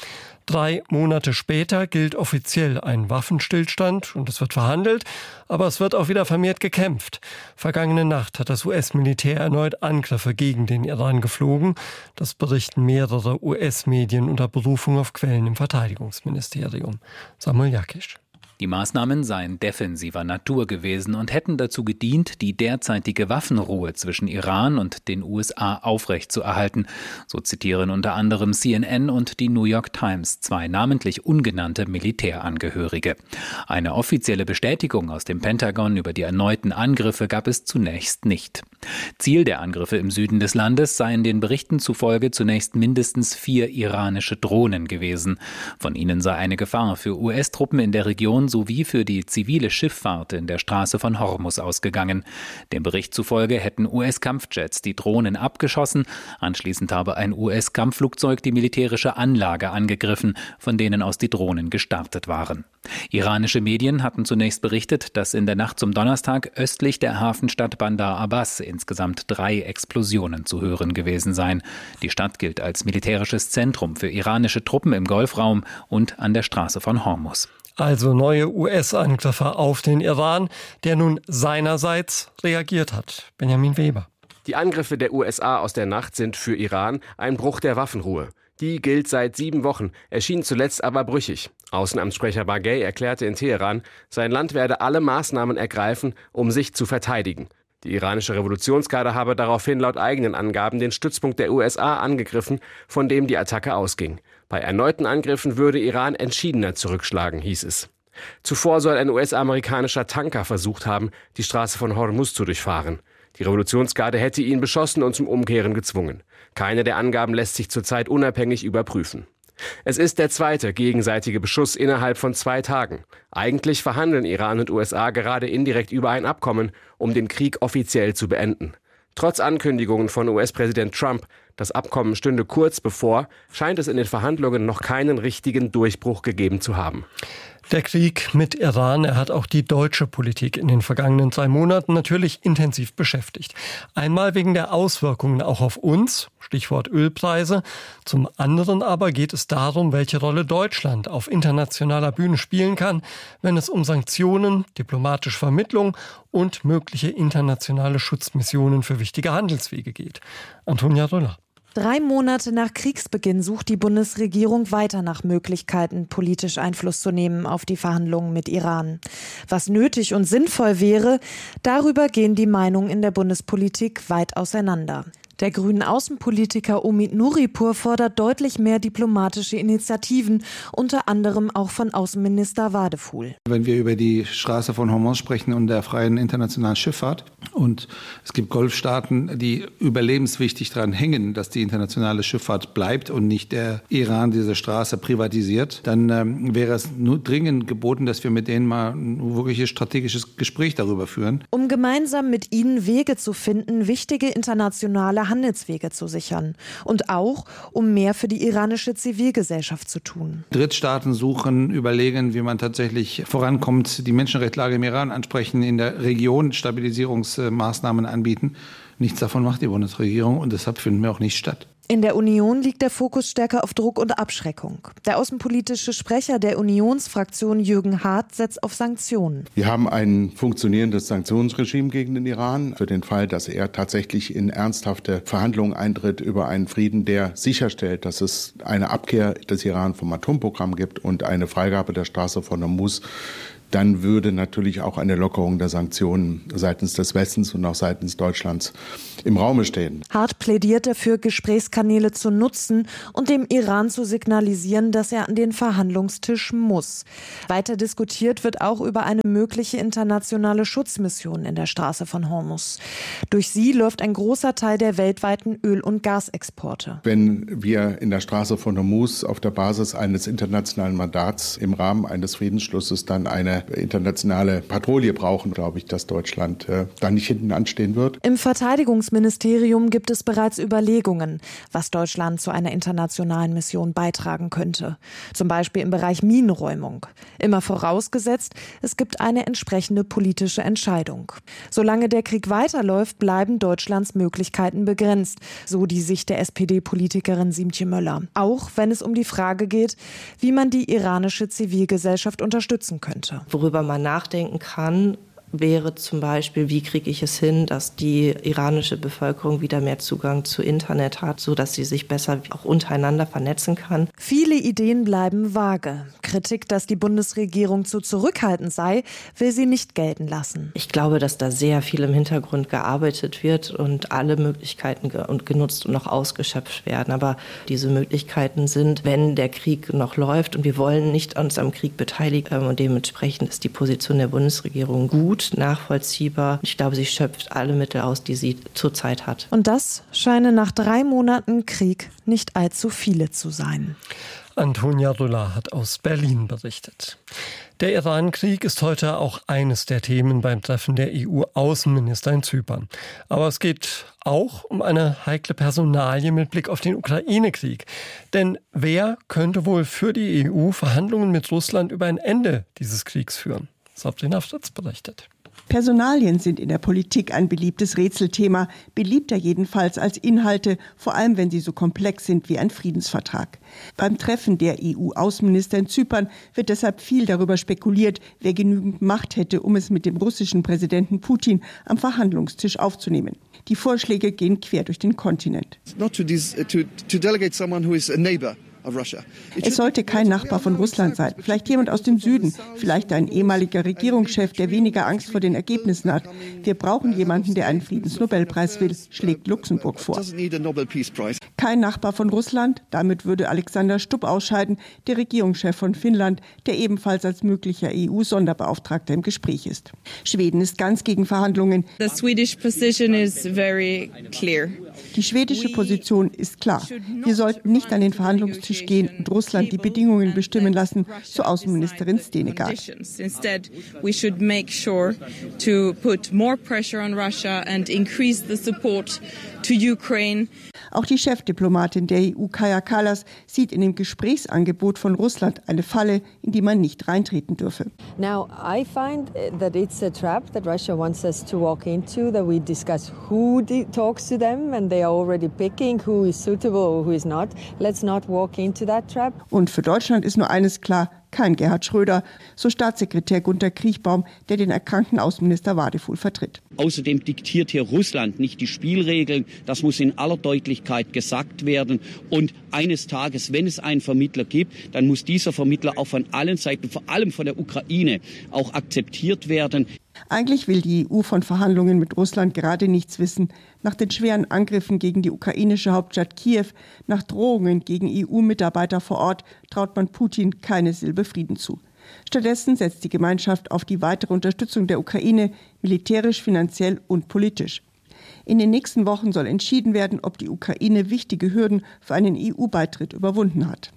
3 Monate später gilt offiziell ein Waffenstillstand und es wird verhandelt, aber es wird auch wieder vermehrt gekämpft. Vergangene Nacht hat das US-Militär erneut Angriffe gegen den Iran geflogen. Das berichten mehrere US-Medien unter Berufung auf Quellen im Verteidigungsministerium. Samuel Jakisch. Die Maßnahmen seien defensiver Natur gewesen und hätten dazu gedient, die derzeitige Waffenruhe zwischen Iran und den USA aufrechtzuerhalten. So zitieren unter anderem CNN und die New York Times 2 namentlich ungenannte Militärangehörige. Eine offizielle Bestätigung aus dem Pentagon über die erneuten Angriffe gab es zunächst nicht. Ziel der Angriffe im Süden des Landes seien den Berichten zufolge zunächst mindestens 4 iranische Drohnen gewesen. Von ihnen sei eine Gefahr für US-Truppen in der Region sowie für die zivile Schifffahrt in der Straße von Hormuz ausgegangen. Dem Bericht zufolge hätten US-Kampfjets die Drohnen abgeschossen. Anschließend habe ein US-Kampfflugzeug die militärische Anlage angegriffen, von denen aus die Drohnen gestartet waren. Iranische Medien hatten zunächst berichtet, dass in der Nacht zum Donnerstag östlich der Hafenstadt Bandar Abbas insgesamt 3 Explosionen zu hören gewesen seien. Die Stadt gilt als militärisches Zentrum für iranische Truppen im Golfraum und an der Straße von Hormuz. Also neue US-Angriffe auf den Iran, der nun seinerseits reagiert hat. Benjamin Weber. Die Angriffe der USA aus der Nacht sind für Iran ein Bruch der Waffenruhe. Die gilt seit 7 Wochen, erschien zuletzt aber brüchig. Außenamtssprecher Baghei erklärte in Teheran, sein Land werde alle Maßnahmen ergreifen, um sich zu verteidigen. Die iranische Revolutionsgarde habe daraufhin laut eigenen Angaben den Stützpunkt der USA angegriffen, von dem die Attacke ausging. Bei erneuten Angriffen würde Iran entschiedener zurückschlagen, hieß es. Zuvor soll ein US-amerikanischer Tanker versucht haben, die Straße von Hormuz zu durchfahren. Die Revolutionsgarde hätte ihn beschossen und zum Umkehren gezwungen. Keine der Angaben lässt sich zurzeit unabhängig überprüfen. Es ist der zweite gegenseitige Beschuss innerhalb von 2 Tagen. Eigentlich verhandeln Iran und USA gerade indirekt über ein Abkommen, um den Krieg offiziell zu beenden. Trotz Ankündigungen von US-Präsident Trump, das Abkommen stünde kurz bevor, scheint es in den Verhandlungen noch keinen richtigen Durchbruch gegeben zu haben. Der Krieg mit Iran, er hat auch die deutsche Politik in den vergangenen 2 Monaten natürlich intensiv beschäftigt. Einmal wegen der Auswirkungen auch auf uns, Stichwort Ölpreise. Zum anderen aber geht es darum, welche Rolle Deutschland auf internationaler Bühne spielen kann, wenn es um Sanktionen, diplomatische Vermittlung und mögliche internationale Schutzmissionen für wichtige Handelswege geht. Antonia Röller. 3 Monate nach Kriegsbeginn sucht die Bundesregierung weiter nach Möglichkeiten, politisch Einfluss zu nehmen auf die Verhandlungen mit Iran. Was nötig und sinnvoll wäre, darüber gehen die Meinungen in der Bundespolitik weit auseinander. Der grünen Außenpolitiker Omid Nuripur fordert deutlich mehr diplomatische Initiativen, unter anderem auch von Außenminister Wadefuhl. Wenn wir über die Straße von Hormuz sprechen und der freien internationalen Schifffahrt und es gibt Golfstaaten, die überlebenswichtig daran hängen, dass die internationale Schifffahrt bleibt und nicht der Iran diese Straße privatisiert, dann wäre es nur dringend geboten, dass wir mit denen mal ein wirkliches strategisches Gespräch darüber führen. Um gemeinsam mit ihnen Wege zu finden, wichtige internationale Handelswege zu sichern. Und auch, um mehr für die iranische Zivilgesellschaft zu tun. Drittstaaten suchen, überlegen, wie man tatsächlich vorankommt, die Menschenrechtslage im Iran ansprechen, in der Region Stabilisierungsmaßnahmen anbieten. Nichts davon macht die Bundesregierung und deshalb finden wir auch nicht statt. In der Union liegt der Fokus stärker auf Druck und Abschreckung. Der außenpolitische Sprecher der Unionsfraktion Jürgen Hart setzt auf Sanktionen. Wir haben ein funktionierendes Sanktionsregime gegen den Iran für den Fall, dass er tatsächlich in ernsthafte Verhandlungen eintritt über einen Frieden, der sicherstellt, dass es eine Abkehr des Iran vom Atomprogramm gibt und eine Freigabe der Straße von Hormuz. Dann würde natürlich auch eine Lockerung der Sanktionen seitens des Westens und auch seitens Deutschlands im Raume stehen. Hart plädiert dafür, Gesprächskanäle zu nutzen und dem Iran zu signalisieren, dass er an den Verhandlungstisch muss. Weiter diskutiert wird auch über eine mögliche internationale Schutzmission in der Straße von Hormuz. Durch sie läuft ein großer Teil der weltweiten Öl- und Gasexporte. Wenn wir in der Straße von Hormuz auf der Basis eines internationalen Mandats im Rahmen eines Friedensschlusses dann eine internationale Patrouille brauchen, glaube ich, dass Deutschland da nicht hinten anstehen wird. Im Verteidigungsministerium gibt es bereits Überlegungen, was Deutschland zu einer internationalen Mission beitragen könnte. Zum Beispiel im Bereich Minenräumung. Immer vorausgesetzt, es gibt eine entsprechende politische Entscheidung. Solange der Krieg weiterläuft, bleiben Deutschlands Möglichkeiten begrenzt, so die Sicht der SPD-Politikerin Siemtje Möller. Auch wenn es um die Frage geht, wie man die iranische Zivilgesellschaft unterstützen könnte. Worüber man nachdenken kann, wäre zum Beispiel, wie kriege ich es hin, dass die iranische Bevölkerung wieder mehr Zugang zu Internet hat, sodass sie sich besser auch untereinander vernetzen kann. Viele Ideen bleiben vage. Kritik, dass die Bundesregierung zu zurückhaltend sei, will sie nicht gelten lassen. Ich glaube, dass da sehr viel im Hintergrund gearbeitet wird und alle Möglichkeiten genutzt und noch ausgeschöpft werden. Aber diese Möglichkeiten sind, wenn der Krieg noch läuft und wir wollen nicht uns am Krieg beteiligen und dementsprechend ist die Position der Bundesregierung gut, nachvollziehbar. Ich glaube, sie schöpft alle Mittel aus, die sie zurzeit hat. Und das scheinen nach 3 Monaten Krieg nicht allzu viele zu sein. Antonia Rüller hat aus Berlin berichtet. Der Iran-Krieg ist heute auch eines der Themen beim Treffen der EU-Außenminister in Zypern. Aber es geht auch um eine heikle Personalie mit Blick auf den Ukraine-Krieg. Denn wer könnte wohl für die EU Verhandlungen mit Russland über ein Ende dieses Kriegs führen? Sabrina Fritz berichtet. Personalien sind in der Politik ein beliebtes Rätselthema, beliebter jedenfalls als Inhalte, vor allem wenn sie so komplex sind wie ein Friedensvertrag. Beim Treffen der EU-Außenminister in Zypern wird deshalb viel darüber spekuliert, wer genügend Macht hätte, um es mit dem russischen Präsidenten Putin am Verhandlungstisch aufzunehmen. Die Vorschläge gehen quer durch den Kontinent. Es sollte kein Nachbar von Russland sein, vielleicht jemand aus dem Süden, vielleicht ein ehemaliger Regierungschef, der weniger Angst vor den Ergebnissen hat. Wir brauchen jemanden, der einen Friedensnobelpreis will, schlägt Luxemburg vor. Kein Nachbar von Russland, damit würde Alexander Stubb ausscheiden, der Regierungschef von Finnland, der ebenfalls als möglicher EU-Sonderbeauftragter im Gespräch ist. Schweden ist ganz gegen Verhandlungen. The Swedish position is very clear. Die schwedische Position ist klar. Wir sollten nicht an den Verhandlungstisch gehen und Russland die Bedingungen bestimmen lassen, so Außenministerin Stenegaard. Instead, we should make sure to put more pressure on Russia and increase the support to Ukraine. Auch die Chefdiplomatin der EU, Kaja Kallas, sieht in dem Gesprächsangebot von Russland eine Falle, in die man nicht reintreten dürfe. Now, I find that it's a trap that Russia wants us to walk into, that we discuss who talks to them and they are already picking who is suitable or who is not. Let's not walk into that trap. Und für Deutschland ist nur eines klar: kein Gerhard Schröder, so Staatssekretär Gunter Kriechbaum, der den erkrankten Außenminister Wadefuhl vertritt. Außerdem diktiert hier Russland nicht die Spielregeln. Das muss in aller Deutlichkeit gesagt werden. Und eines Tages, wenn es einen Vermittler gibt, dann muss dieser Vermittler auch von allen Seiten, vor allem von der Ukraine, auch akzeptiert werden. Eigentlich will die EU von Verhandlungen mit Russland gerade nichts wissen. Nach den schweren Angriffen gegen die ukrainische Hauptstadt Kiew, nach Drohungen gegen EU-Mitarbeiter vor Ort, traut man Putin keine Silbe Frieden zu. Stattdessen setzt die Gemeinschaft auf die weitere Unterstützung der Ukraine, militärisch, finanziell und politisch. In den nächsten Wochen soll entschieden werden, ob die Ukraine wichtige Hürden für einen EU-Beitritt überwunden hat.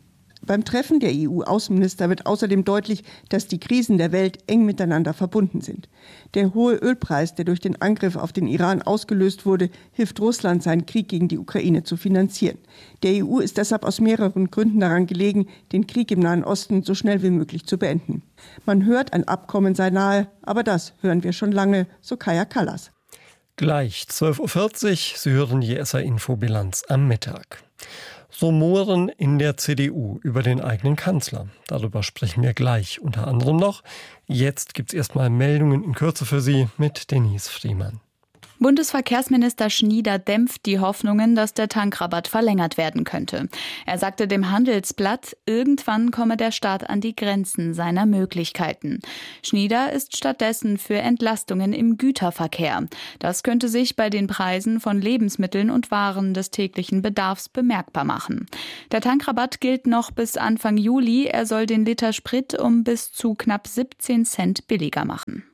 Beim Treffen der EU-Außenminister wird außerdem deutlich, dass die Krisen der Welt eng miteinander verbunden sind. Der hohe Ölpreis, der durch den Angriff auf den Iran ausgelöst wurde, hilft Russland, seinen Krieg gegen die Ukraine zu finanzieren. Der EU ist deshalb aus mehreren Gründen daran gelegen, den Krieg im Nahen Osten so schnell wie möglich zu beenden. Man hört, ein Abkommen sei nahe, aber das hören wir schon lange, so Kaja Kallas. Gleich 12.40 Uhr, Sie hören die SR-Info-Bilanz am Mittag. Rumoren in der CDU über den eigenen Kanzler. Darüber sprechen wir gleich unter anderem noch. Jetzt gibt's erstmal Meldungen in Kürze für Sie mit Denise Friemann. Bundesverkehrsminister Schnieder dämpft die Hoffnungen, dass der Tankrabatt verlängert werden könnte. Er sagte dem Handelsblatt, irgendwann komme der Staat an die Grenzen seiner Möglichkeiten. Schnieder ist stattdessen für Entlastungen im Güterverkehr. Das könnte sich bei den Preisen von Lebensmitteln und Waren des täglichen Bedarfs bemerkbar machen. Der Tankrabatt gilt noch bis Anfang Juli. Er soll den Liter Sprit um bis zu knapp 17 Cent billiger machen.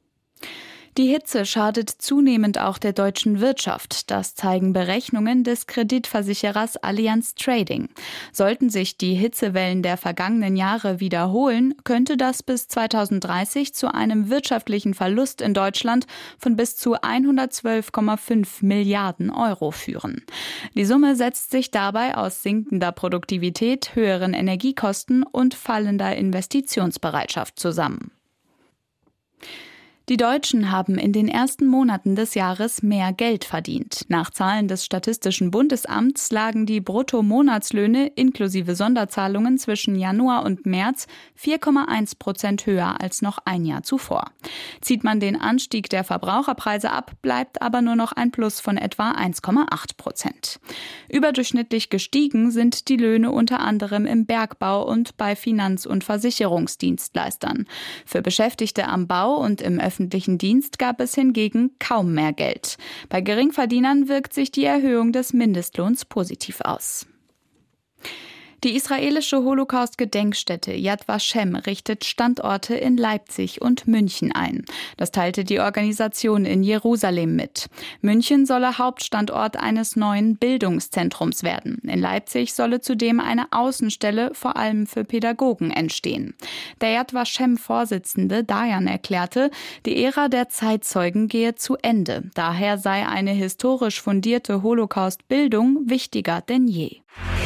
Die Hitze schadet zunehmend auch der deutschen Wirtschaft. Das zeigen Berechnungen des Kreditversicherers Allianz Trading. Sollten sich die Hitzewellen der vergangenen Jahre wiederholen, könnte das bis 2030 zu einem wirtschaftlichen Verlust in Deutschland von bis zu 112,5 Milliarden Euro führen. Die Summe setzt sich dabei aus sinkender Produktivität, höheren Energiekosten und fallender Investitionsbereitschaft zusammen. Die Deutschen haben in den ersten Monaten des Jahres mehr Geld verdient. Nach Zahlen des Statistischen Bundesamts lagen die Bruttomonatslöhne inklusive Sonderzahlungen zwischen Januar und März 4,1% höher als noch ein Jahr zuvor. Zieht man den Anstieg der Verbraucherpreise ab, bleibt aber nur noch ein Plus von etwa 1,8%. Überdurchschnittlich gestiegen sind die Löhne unter anderem im Bergbau und bei Finanz- und Versicherungsdienstleistern. Für Beschäftigte am Bau und im öffentlichen Dienst gab es hingegen kaum mehr Geld. Bei Geringverdienern wirkt sich die Erhöhung des Mindestlohns positiv aus. Die israelische Holocaust-Gedenkstätte Yad Vashem richtet Standorte in Leipzig und München ein. Das teilte die Organisation in Jerusalem mit. München solle Hauptstandort eines neuen Bildungszentrums werden. In Leipzig solle zudem eine Außenstelle vor allem für Pädagogen entstehen. Der Yad Vashem-Vorsitzende Dayan erklärte, die Ära der Zeitzeugen gehe zu Ende. Daher sei eine historisch fundierte Holocaust-Bildung wichtiger denn je.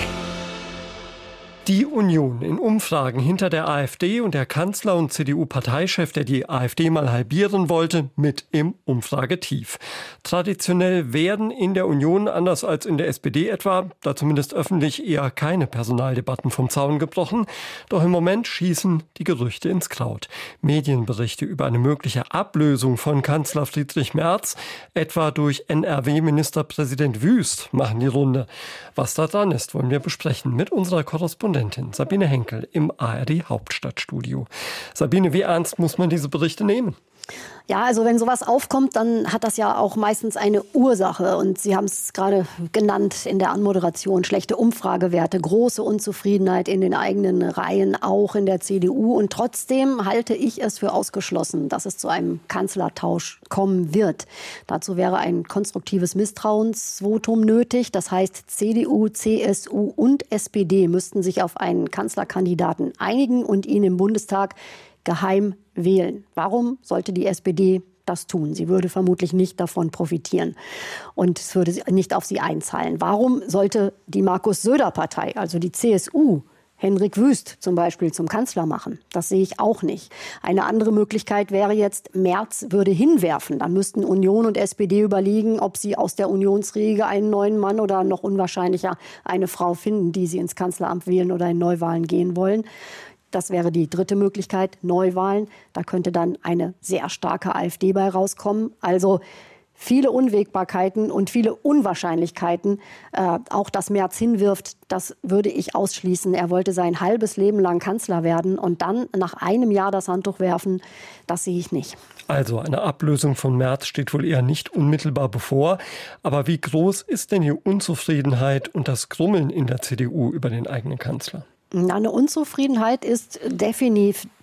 Die Union in Umfragen hinter der AfD und der Kanzler und CDU-Parteichef, der die AfD mal halbieren wollte, mit im Umfragetief. Traditionell werden in der Union, anders als in der SPD etwa, da zumindest öffentlich eher keine Personaldebatten vom Zaun gebrochen. Doch im Moment schießen die Gerüchte ins Kraut. Medienberichte über eine mögliche Ablösung von Kanzler Friedrich Merz, etwa durch NRW-Ministerpräsident Wüst, machen die Runde. Was da dran ist, wollen wir besprechen mit unserer Korrespondentin Sabine Henkel im ARD Hauptstadtstudio. Sabine, wie ernst muss man diese Berichte nehmen? Ja, also wenn sowas aufkommt, dann hat das ja auch meistens eine Ursache. Und Sie haben es gerade genannt in der Anmoderation. Schlechte Umfragewerte, große Unzufriedenheit in den eigenen Reihen, auch in der CDU. Und trotzdem halte ich es für ausgeschlossen, dass es zu einem Kanzlertausch kommen wird. Dazu wäre ein konstruktives Misstrauensvotum nötig. Das heißt, CDU, CSU und SPD müssten sich auf einen Kanzlerkandidaten einigen und ihn im Bundestag geheim wählen. Warum sollte die SPD das tun? Sie würde vermutlich nicht davon profitieren und es würde nicht auf sie einzahlen. Warum sollte die Markus-Söder-Partei, also die CSU, Henrik Wüst zum Beispiel zum Kanzler machen? Das sehe ich auch nicht. Eine andere Möglichkeit wäre jetzt, Merz würde hinwerfen. Dann müssten Union und SPD überlegen, ob sie aus der Unionsriege einen neuen Mann oder noch unwahrscheinlicher eine Frau finden, die sie ins Kanzleramt wählen oder in Neuwahlen gehen wollen. Das wäre die dritte Möglichkeit, Neuwahlen. Da könnte dann eine sehr starke AfD bei rauskommen. Also viele Unwägbarkeiten und viele Unwahrscheinlichkeiten. Auch dass Merz hinwirft, das würde ich ausschließen. Er wollte sein halbes Leben lang Kanzler werden und dann nach einem Jahr das Handtuch werfen. Das sehe ich nicht. Also eine Ablösung von Merz steht wohl eher nicht unmittelbar bevor. Aber wie groß ist denn die Unzufriedenheit und das Grummeln in der CDU über den eigenen Kanzler? Eine Unzufriedenheit ist definitiv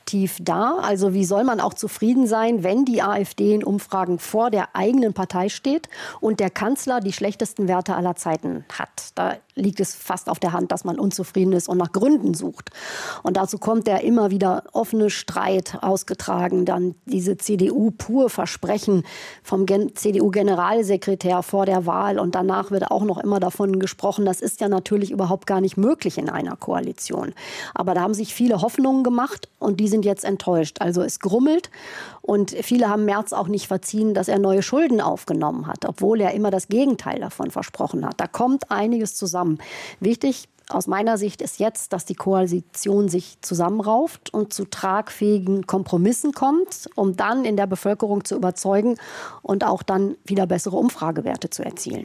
aktiv da. Also wie soll man auch zufrieden sein, wenn die AfD in Umfragen vor der eigenen Partei steht und der Kanzler die schlechtesten Werte aller Zeiten hat? Da liegt es fast auf der Hand, dass man unzufrieden ist und nach Gründen sucht. Und dazu kommt der immer wieder offene Streit ausgetragen, dann diese CDU-Pur-Versprechen vom CDU-Generalsekretär vor der Wahl und danach wird auch noch immer davon gesprochen, das ist ja natürlich überhaupt gar nicht möglich in einer Koalition. Aber da haben sich viele Hoffnungen gemacht und die sind jetzt enttäuscht. Also es grummelt und viele haben Merz auch nicht verziehen, dass er neue Schulden aufgenommen hat, obwohl er immer das Gegenteil davon versprochen hat. Da kommt einiges zusammen. Wichtig aus meiner Sicht ist jetzt, dass die Koalition sich zusammenrauft und zu tragfähigen Kompromissen kommt, um dann in der Bevölkerung zu überzeugen und auch dann wieder bessere Umfragewerte zu erzielen.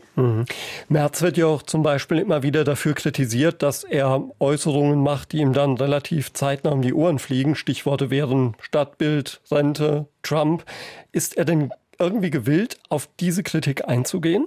Merz wird ja auch zum Beispiel immer wieder dafür kritisiert, dass er Äußerungen macht, die ihm dann relativ zeitnah um die Ohren fliegen. Stichworte wären Stadtbild, Rente, Trump. Ist er denn irgendwie gewillt, auf diese Kritik einzugehen?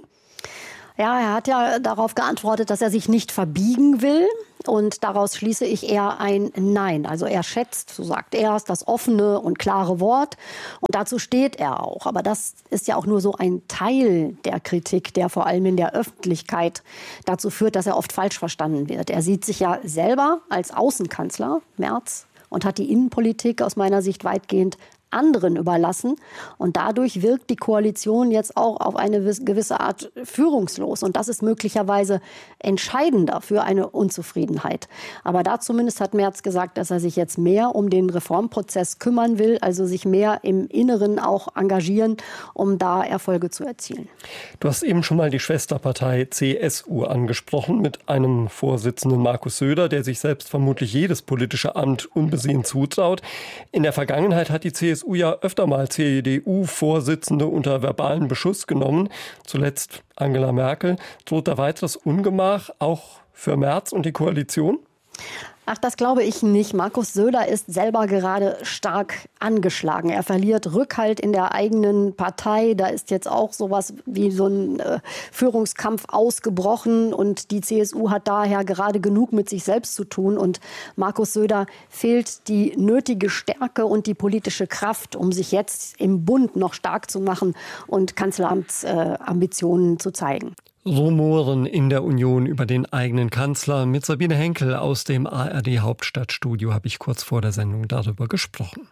Ja, er hat ja darauf geantwortet, dass er sich nicht verbiegen will. Und daraus schließe ich eher ein Nein. Also er schätzt, so sagt er, das offene und klare Wort. Und dazu steht er auch. Aber das ist ja auch nur so ein Teil der Kritik, der vor allem in der Öffentlichkeit dazu führt, dass er oft falsch verstanden wird. Er sieht sich ja selber als Außenkanzler, Merz, und hat die Innenpolitik aus meiner Sicht weitgehend anderen überlassen. Und dadurch wirkt die Koalition jetzt auch auf eine gewisse Art führungslos. Und das ist möglicherweise entscheidender für eine Unzufriedenheit. Aber da zumindest hat Merz gesagt, dass er sich jetzt mehr um den Reformprozess kümmern will, also sich mehr im Inneren auch engagieren, um da Erfolge zu erzielen. Du hast eben schon mal die Schwesterpartei CSU angesprochen mit einem Vorsitzenden Markus Söder, der sich selbst vermutlich jedes politische Amt unbesehen zutraut. In der Vergangenheit hat die CSU ja öfter mal CDU-Vorsitzende unter verbalen Beschuss genommen. Zuletzt Angela Merkel. Droht da weiteres Ungemach auch für Merz und die Koalition? Ach, das glaube ich nicht. Markus Söder ist selber gerade stark angeschlagen. Er verliert Rückhalt in der eigenen Partei. Da ist jetzt auch sowas wie so ein Führungskampf ausgebrochen. Und die CSU hat daher gerade genug mit sich selbst zu tun. Und Markus Söder fehlt die nötige Stärke und die politische Kraft, um sich jetzt im Bund noch stark zu machen und Kanzleramtsambitionen zu zeigen. Rumoren in der Union über den eigenen Kanzler. Mit Sabine Henkel aus dem ARD-Hauptstadtstudio habe ich kurz vor der Sendung darüber gesprochen.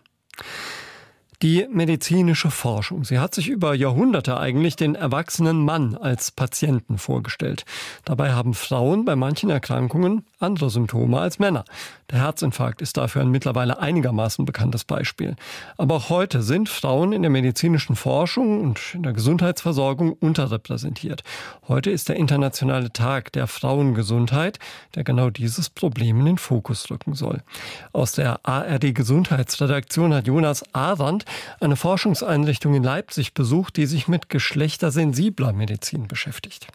Die medizinische Forschung, sie hat sich über Jahrhunderte eigentlich den erwachsenen Mann als Patienten vorgestellt. Dabei haben Frauen bei manchen Erkrankungen andere Symptome als Männer. Der Herzinfarkt ist dafür ein mittlerweile einigermaßen bekanntes Beispiel. Aber auch heute sind Frauen in der medizinischen Forschung und in der Gesundheitsversorgung unterrepräsentiert. Heute ist der internationale Tag der Frauengesundheit, der genau dieses Problem in den Fokus rücken soll. Aus der ARD-Gesundheitsredaktion hat Jonas Arendt eine Forschungseinrichtung in Leipzig besucht, die sich mit geschlechtersensibler Medizin beschäftigt.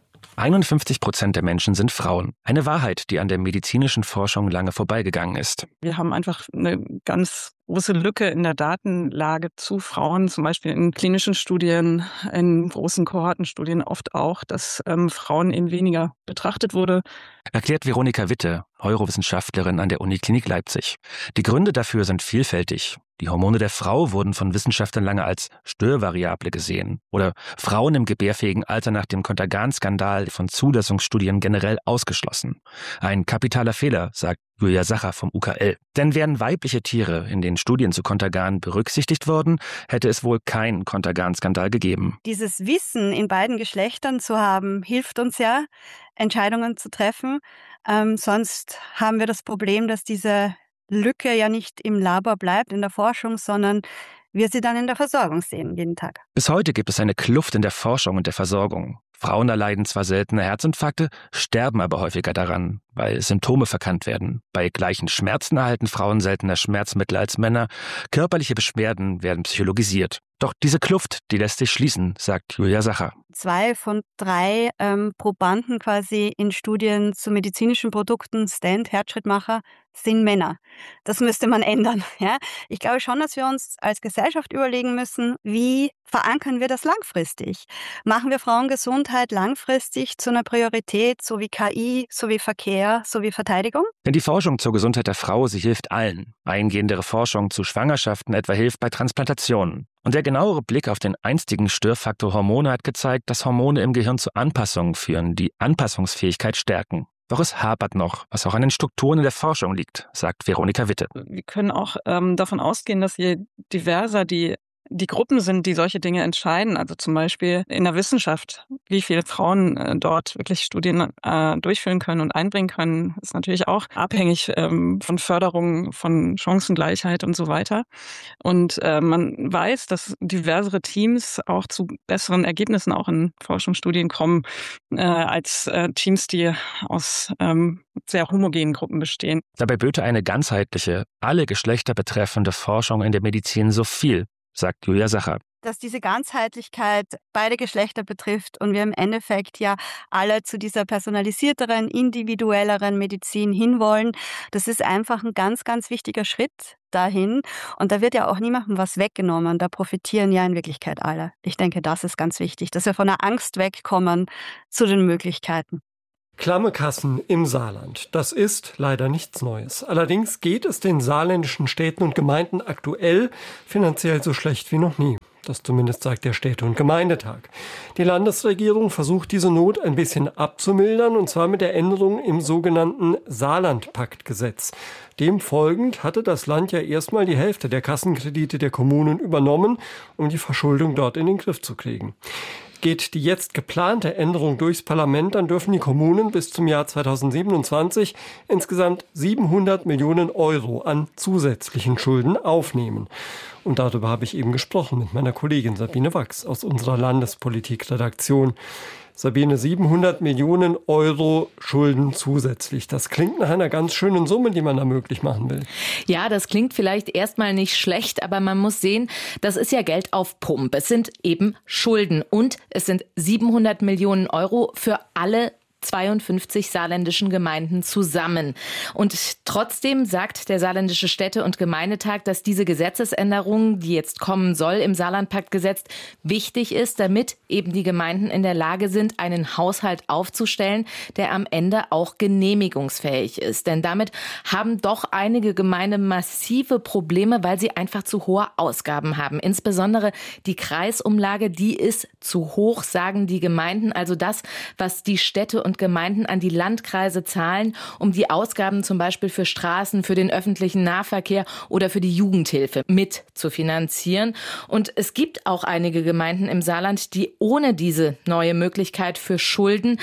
51% der Menschen sind Frauen. Eine Wahrheit, die an der medizinischen Forschung lange vorbeigegangen ist. Wir haben einfach eine ganz große Lücke in der Datenlage zu Frauen, zum Beispiel in klinischen Studien, in großen Kohortenstudien oft auch, dass Frauen eben weniger betrachtet wurde. Erklärt Veronika Witte, Neurowissenschaftlerin an der Uniklinik Leipzig. Die Gründe dafür sind vielfältig. Die Hormone der Frau wurden von Wissenschaftlern lange als Störvariable gesehen. Oder Frauen im gebärfähigen Alter nach dem Contergan-Skandal von Zulassungsstudien generell ausgeschlossen. Ein kapitaler Fehler, sagt Julia Sacher vom UKL. Denn wären weibliche Tiere in den Studien zu Contergan berücksichtigt worden, hätte es wohl keinen Contergan-Skandal gegeben. Dieses Wissen in beiden Geschlechtern zu haben, hilft uns ja, Entscheidungen zu treffen. Sonst haben wir das Problem, dass diese Lücke ja nicht im Labor bleibt, in der Forschung, sondern wir sie dann in der Versorgung sehen, jeden Tag. Bis heute gibt es eine Kluft in der Forschung und der Versorgung. Frauen erleiden zwar seltener Herzinfarkte, sterben aber häufiger daran, weil Symptome verkannt werden. Bei gleichen Schmerzen erhalten Frauen seltener Schmerzmittel als Männer. Körperliche Beschwerden werden psychologisiert. Doch diese Kluft, die lässt sich schließen, sagt Julia Sacher. 2 von 3 Probanden quasi in Studien zu medizinischen Produkten, Stent, Herzschrittmacher, sind Männer. Das müsste man ändern. Ja? Ich glaube schon, dass wir uns als Gesellschaft überlegen müssen, wie verankern wir das langfristig? Machen wir Frauengesundheit langfristig zu einer Priorität, so wie KI, so wie Verkehr? Verkehr sowie Verteidigung. Denn die Forschung zur Gesundheit der Frau, sie hilft allen. Eingehendere Forschung zu Schwangerschaften etwa hilft bei Transplantationen. Und der genauere Blick auf den einstigen Störfaktor Hormone hat gezeigt, dass Hormone im Gehirn zu Anpassungen führen, die Anpassungsfähigkeit stärken. Doch es hapert noch, was auch an den Strukturen in der Forschung liegt, sagt Veronika Witte. Wir können auch davon ausgehen, dass je diverser die Gruppen sind, die solche Dinge entscheiden, also zum Beispiel in der Wissenschaft, wie viele Frauen dort wirklich Studien durchführen können und einbringen können, ist natürlich auch abhängig von Förderung, von Chancengleichheit und so weiter. Und man weiß, dass diversere Teams auch zu besseren Ergebnissen auch in Forschungsstudien kommen, als Teams, die aus sehr homogenen Gruppen bestehen. Dabei böte eine ganzheitliche, alle Geschlechter betreffende Forschung in der Medizin so viel, sagt Julia Sacher. Dass diese Ganzheitlichkeit beide Geschlechter betrifft und wir im Endeffekt ja alle zu dieser personalisierteren, individuelleren Medizin hinwollen, das ist einfach ein ganz, ganz wichtiger Schritt dahin. Und da wird ja auch niemandem was weggenommen. Da profitieren ja in Wirklichkeit alle. Ich denke, das ist ganz wichtig, dass wir von der Angst wegkommen zu den Möglichkeiten. Klamme Kassen im Saarland. Das ist leider nichts Neues. Allerdings geht es den saarländischen Städten und Gemeinden aktuell finanziell so schlecht wie noch nie. Das zumindest sagt der Städte- und Gemeindetag. Die Landesregierung versucht, diese Not ein bisschen abzumildern, und zwar mit der Änderung im sogenannten Saarlandpaktgesetz. Dem folgend hatte das Land ja erstmal die Hälfte der Kassenkredite der Kommunen übernommen, um die Verschuldung dort in den Griff zu kriegen. Geht die jetzt geplante Änderung durchs Parlament, dann dürfen die Kommunen bis zum Jahr 2027 insgesamt 700 Millionen Euro an zusätzlichen Schulden aufnehmen. Und darüber habe ich eben gesprochen mit meiner Kollegin Sabine Wachs aus unserer Landespolitikredaktion. Sabine, 700 Millionen Euro Schulden zusätzlich. Das klingt nach einer ganz schönen Summe, die man da möglich machen will. Ja, das klingt vielleicht erstmal nicht schlecht, aber man muss sehen, das ist ja Geld auf Pump. Es sind eben Schulden und es sind 700 Millionen Euro für alle 52 saarländischen Gemeinden zusammen. Und trotzdem sagt der Saarländische Städte- und Gemeindetag, dass diese Gesetzesänderung, die jetzt kommen soll im Saarlandpaktgesetz, wichtig ist, damit eben die Gemeinden in der Lage sind, einen Haushalt aufzustellen, der am Ende auch genehmigungsfähig ist. Denn damit haben doch einige Gemeinden massive Probleme, weil sie einfach zu hohe Ausgaben haben. Insbesondere die Kreisumlage, die ist zu hoch, sagen die Gemeinden. Also das, was die Städte und Gemeinden an die Landkreise zahlen, um die Ausgaben zum Beispiel für Straßen, für den öffentlichen Nahverkehr oder für die Jugendhilfe mit zu finanzieren. Und es gibt auch einige Gemeinden im Saarland, die ohne diese neue Möglichkeit für Schulden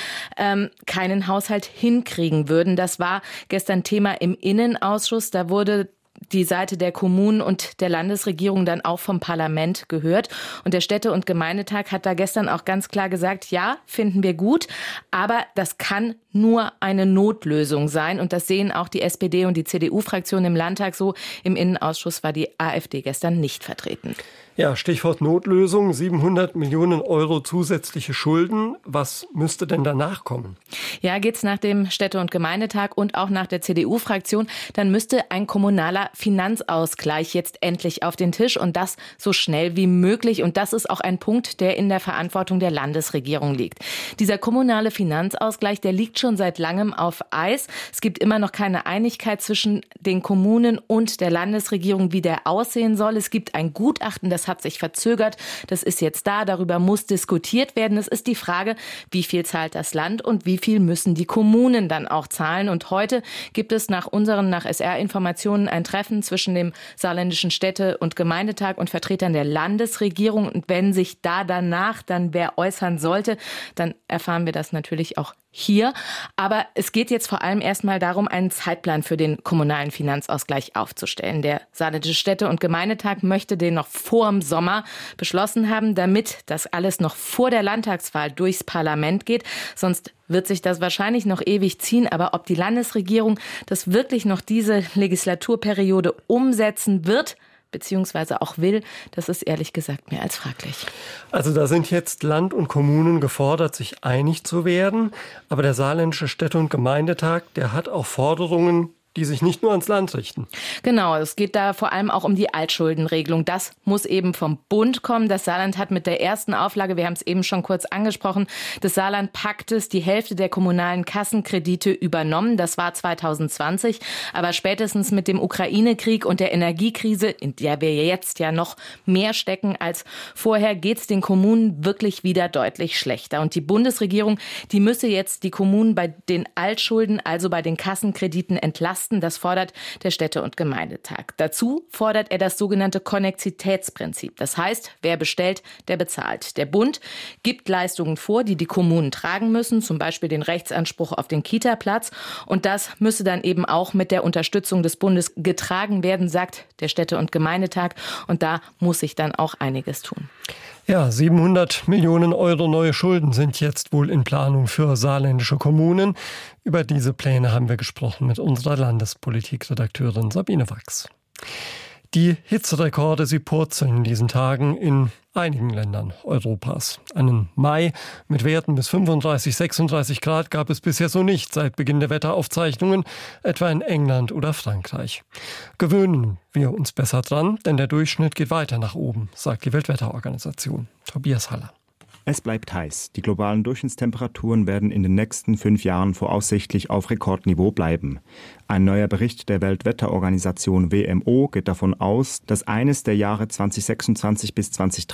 keinen Haushalt hinkriegen würden. Das war gestern Thema im Innenausschuss. Da wurde die Seite der Kommunen und der Landesregierung dann auch vom Parlament gehört. Und der Städte- und Gemeindetag hat da gestern auch ganz klar gesagt, ja, finden wir gut, aber das kann nur eine Notlösung sein. Und das sehen auch die SPD und die CDU-Fraktion im Landtag so. Im Innenausschuss war die AfD gestern nicht vertreten. Ja, Stichwort Notlösung, 700 Millionen Euro zusätzliche Schulden. Was müsste denn danach kommen? Ja, geht's nach dem Städte- und Gemeindetag und auch nach der CDU-Fraktion, dann müsste ein kommunaler Finanzausgleich jetzt endlich auf den Tisch und das so schnell wie möglich. Und das ist auch ein Punkt, der in der Verantwortung der Landesregierung liegt. Dieser kommunale Finanzausgleich, der liegt schon seit langem auf Eis. Es gibt immer noch keine Einigkeit zwischen den Kommunen und der Landesregierung, wie der aussehen soll. Es gibt ein Gutachten, das hat sich verzögert. Das ist jetzt da. Darüber muss diskutiert werden. Es ist die Frage, wie viel zahlt das Land und wie viel müssen die Kommunen dann auch zahlen. Und heute gibt es nach SR-Informationen ein Treffen zwischen dem Saarländischen Städte- und Gemeindetag und Vertretern der Landesregierung. Und wenn sich da danach dann wer äußern sollte, dann erfahren wir das natürlich auch hier. Aber es geht jetzt vor allem erstmal darum, einen Zeitplan für den kommunalen Finanzausgleich aufzustellen. Der Saarländische Städte- und Gemeindetag möchte den noch vor dem Sommer beschlossen haben, damit das alles noch vor der Landtagswahl durchs Parlament geht. Sonst wird sich das wahrscheinlich noch ewig ziehen. Aber ob die Landesregierung das wirklich noch diese Legislaturperiode umsetzen wird, beziehungsweise auch will, das ist ehrlich gesagt mehr als fraglich. Also da sind jetzt Land und Kommunen gefordert, sich einig zu werden. Aber der Saarländische Städte- und Gemeindetag, der hat auch Forderungen, die sich nicht nur ans Land richten. Genau, es geht da vor allem auch um die Altschuldenregelung. Das muss eben vom Bund kommen. Das Saarland hat mit der ersten Auflage, wir haben es eben schon kurz angesprochen, des Saarland-Paktes die Hälfte der kommunalen Kassenkredite übernommen. Das war 2020. Aber spätestens mit dem Ukraine-Krieg und der Energiekrise, in der wir jetzt ja noch mehr stecken als vorher, geht es den Kommunen wirklich wieder deutlich schlechter. Und die Bundesregierung, die müsse jetzt die Kommunen bei den Altschulden, also bei den Kassenkrediten, entlasten. Das fordert der Städte- und Gemeindetag. Dazu fordert er das sogenannte Konnexitätsprinzip. Das heißt, wer bestellt, der bezahlt. Der Bund gibt Leistungen vor, die die Kommunen tragen müssen, zum Beispiel den Rechtsanspruch auf den Kita-Platz. Und das müsse dann eben auch mit der Unterstützung des Bundes getragen werden, sagt der Städte- und Gemeindetag. Und da muss sich dann auch einiges tun. Ja, 700 Millionen Euro neue Schulden sind jetzt wohl in Planung für saarländische Kommunen. Über diese Pläne haben wir gesprochen mit unserer Landespolitikredakteurin Sabine Wachs. Die Hitzerekorde, sie purzeln in diesen Tagen in einigen Ländern Europas. Einen Mai mit Werten bis 35, 36 Grad gab es bisher so nicht seit Beginn der Wetteraufzeichnungen, etwa in England oder Frankreich. Gewöhnen wir uns besser dran, denn der Durchschnitt geht weiter nach oben, sagt die Weltwetterorganisation. Tobias Haller. Es bleibt heiß. Die globalen Durchschnittstemperaturen werden in den nächsten 5 Jahren voraussichtlich auf Rekordniveau bleiben. Ein neuer Bericht der Weltwetterorganisation WMO geht davon aus, dass eines der Jahre 2026 bis 2030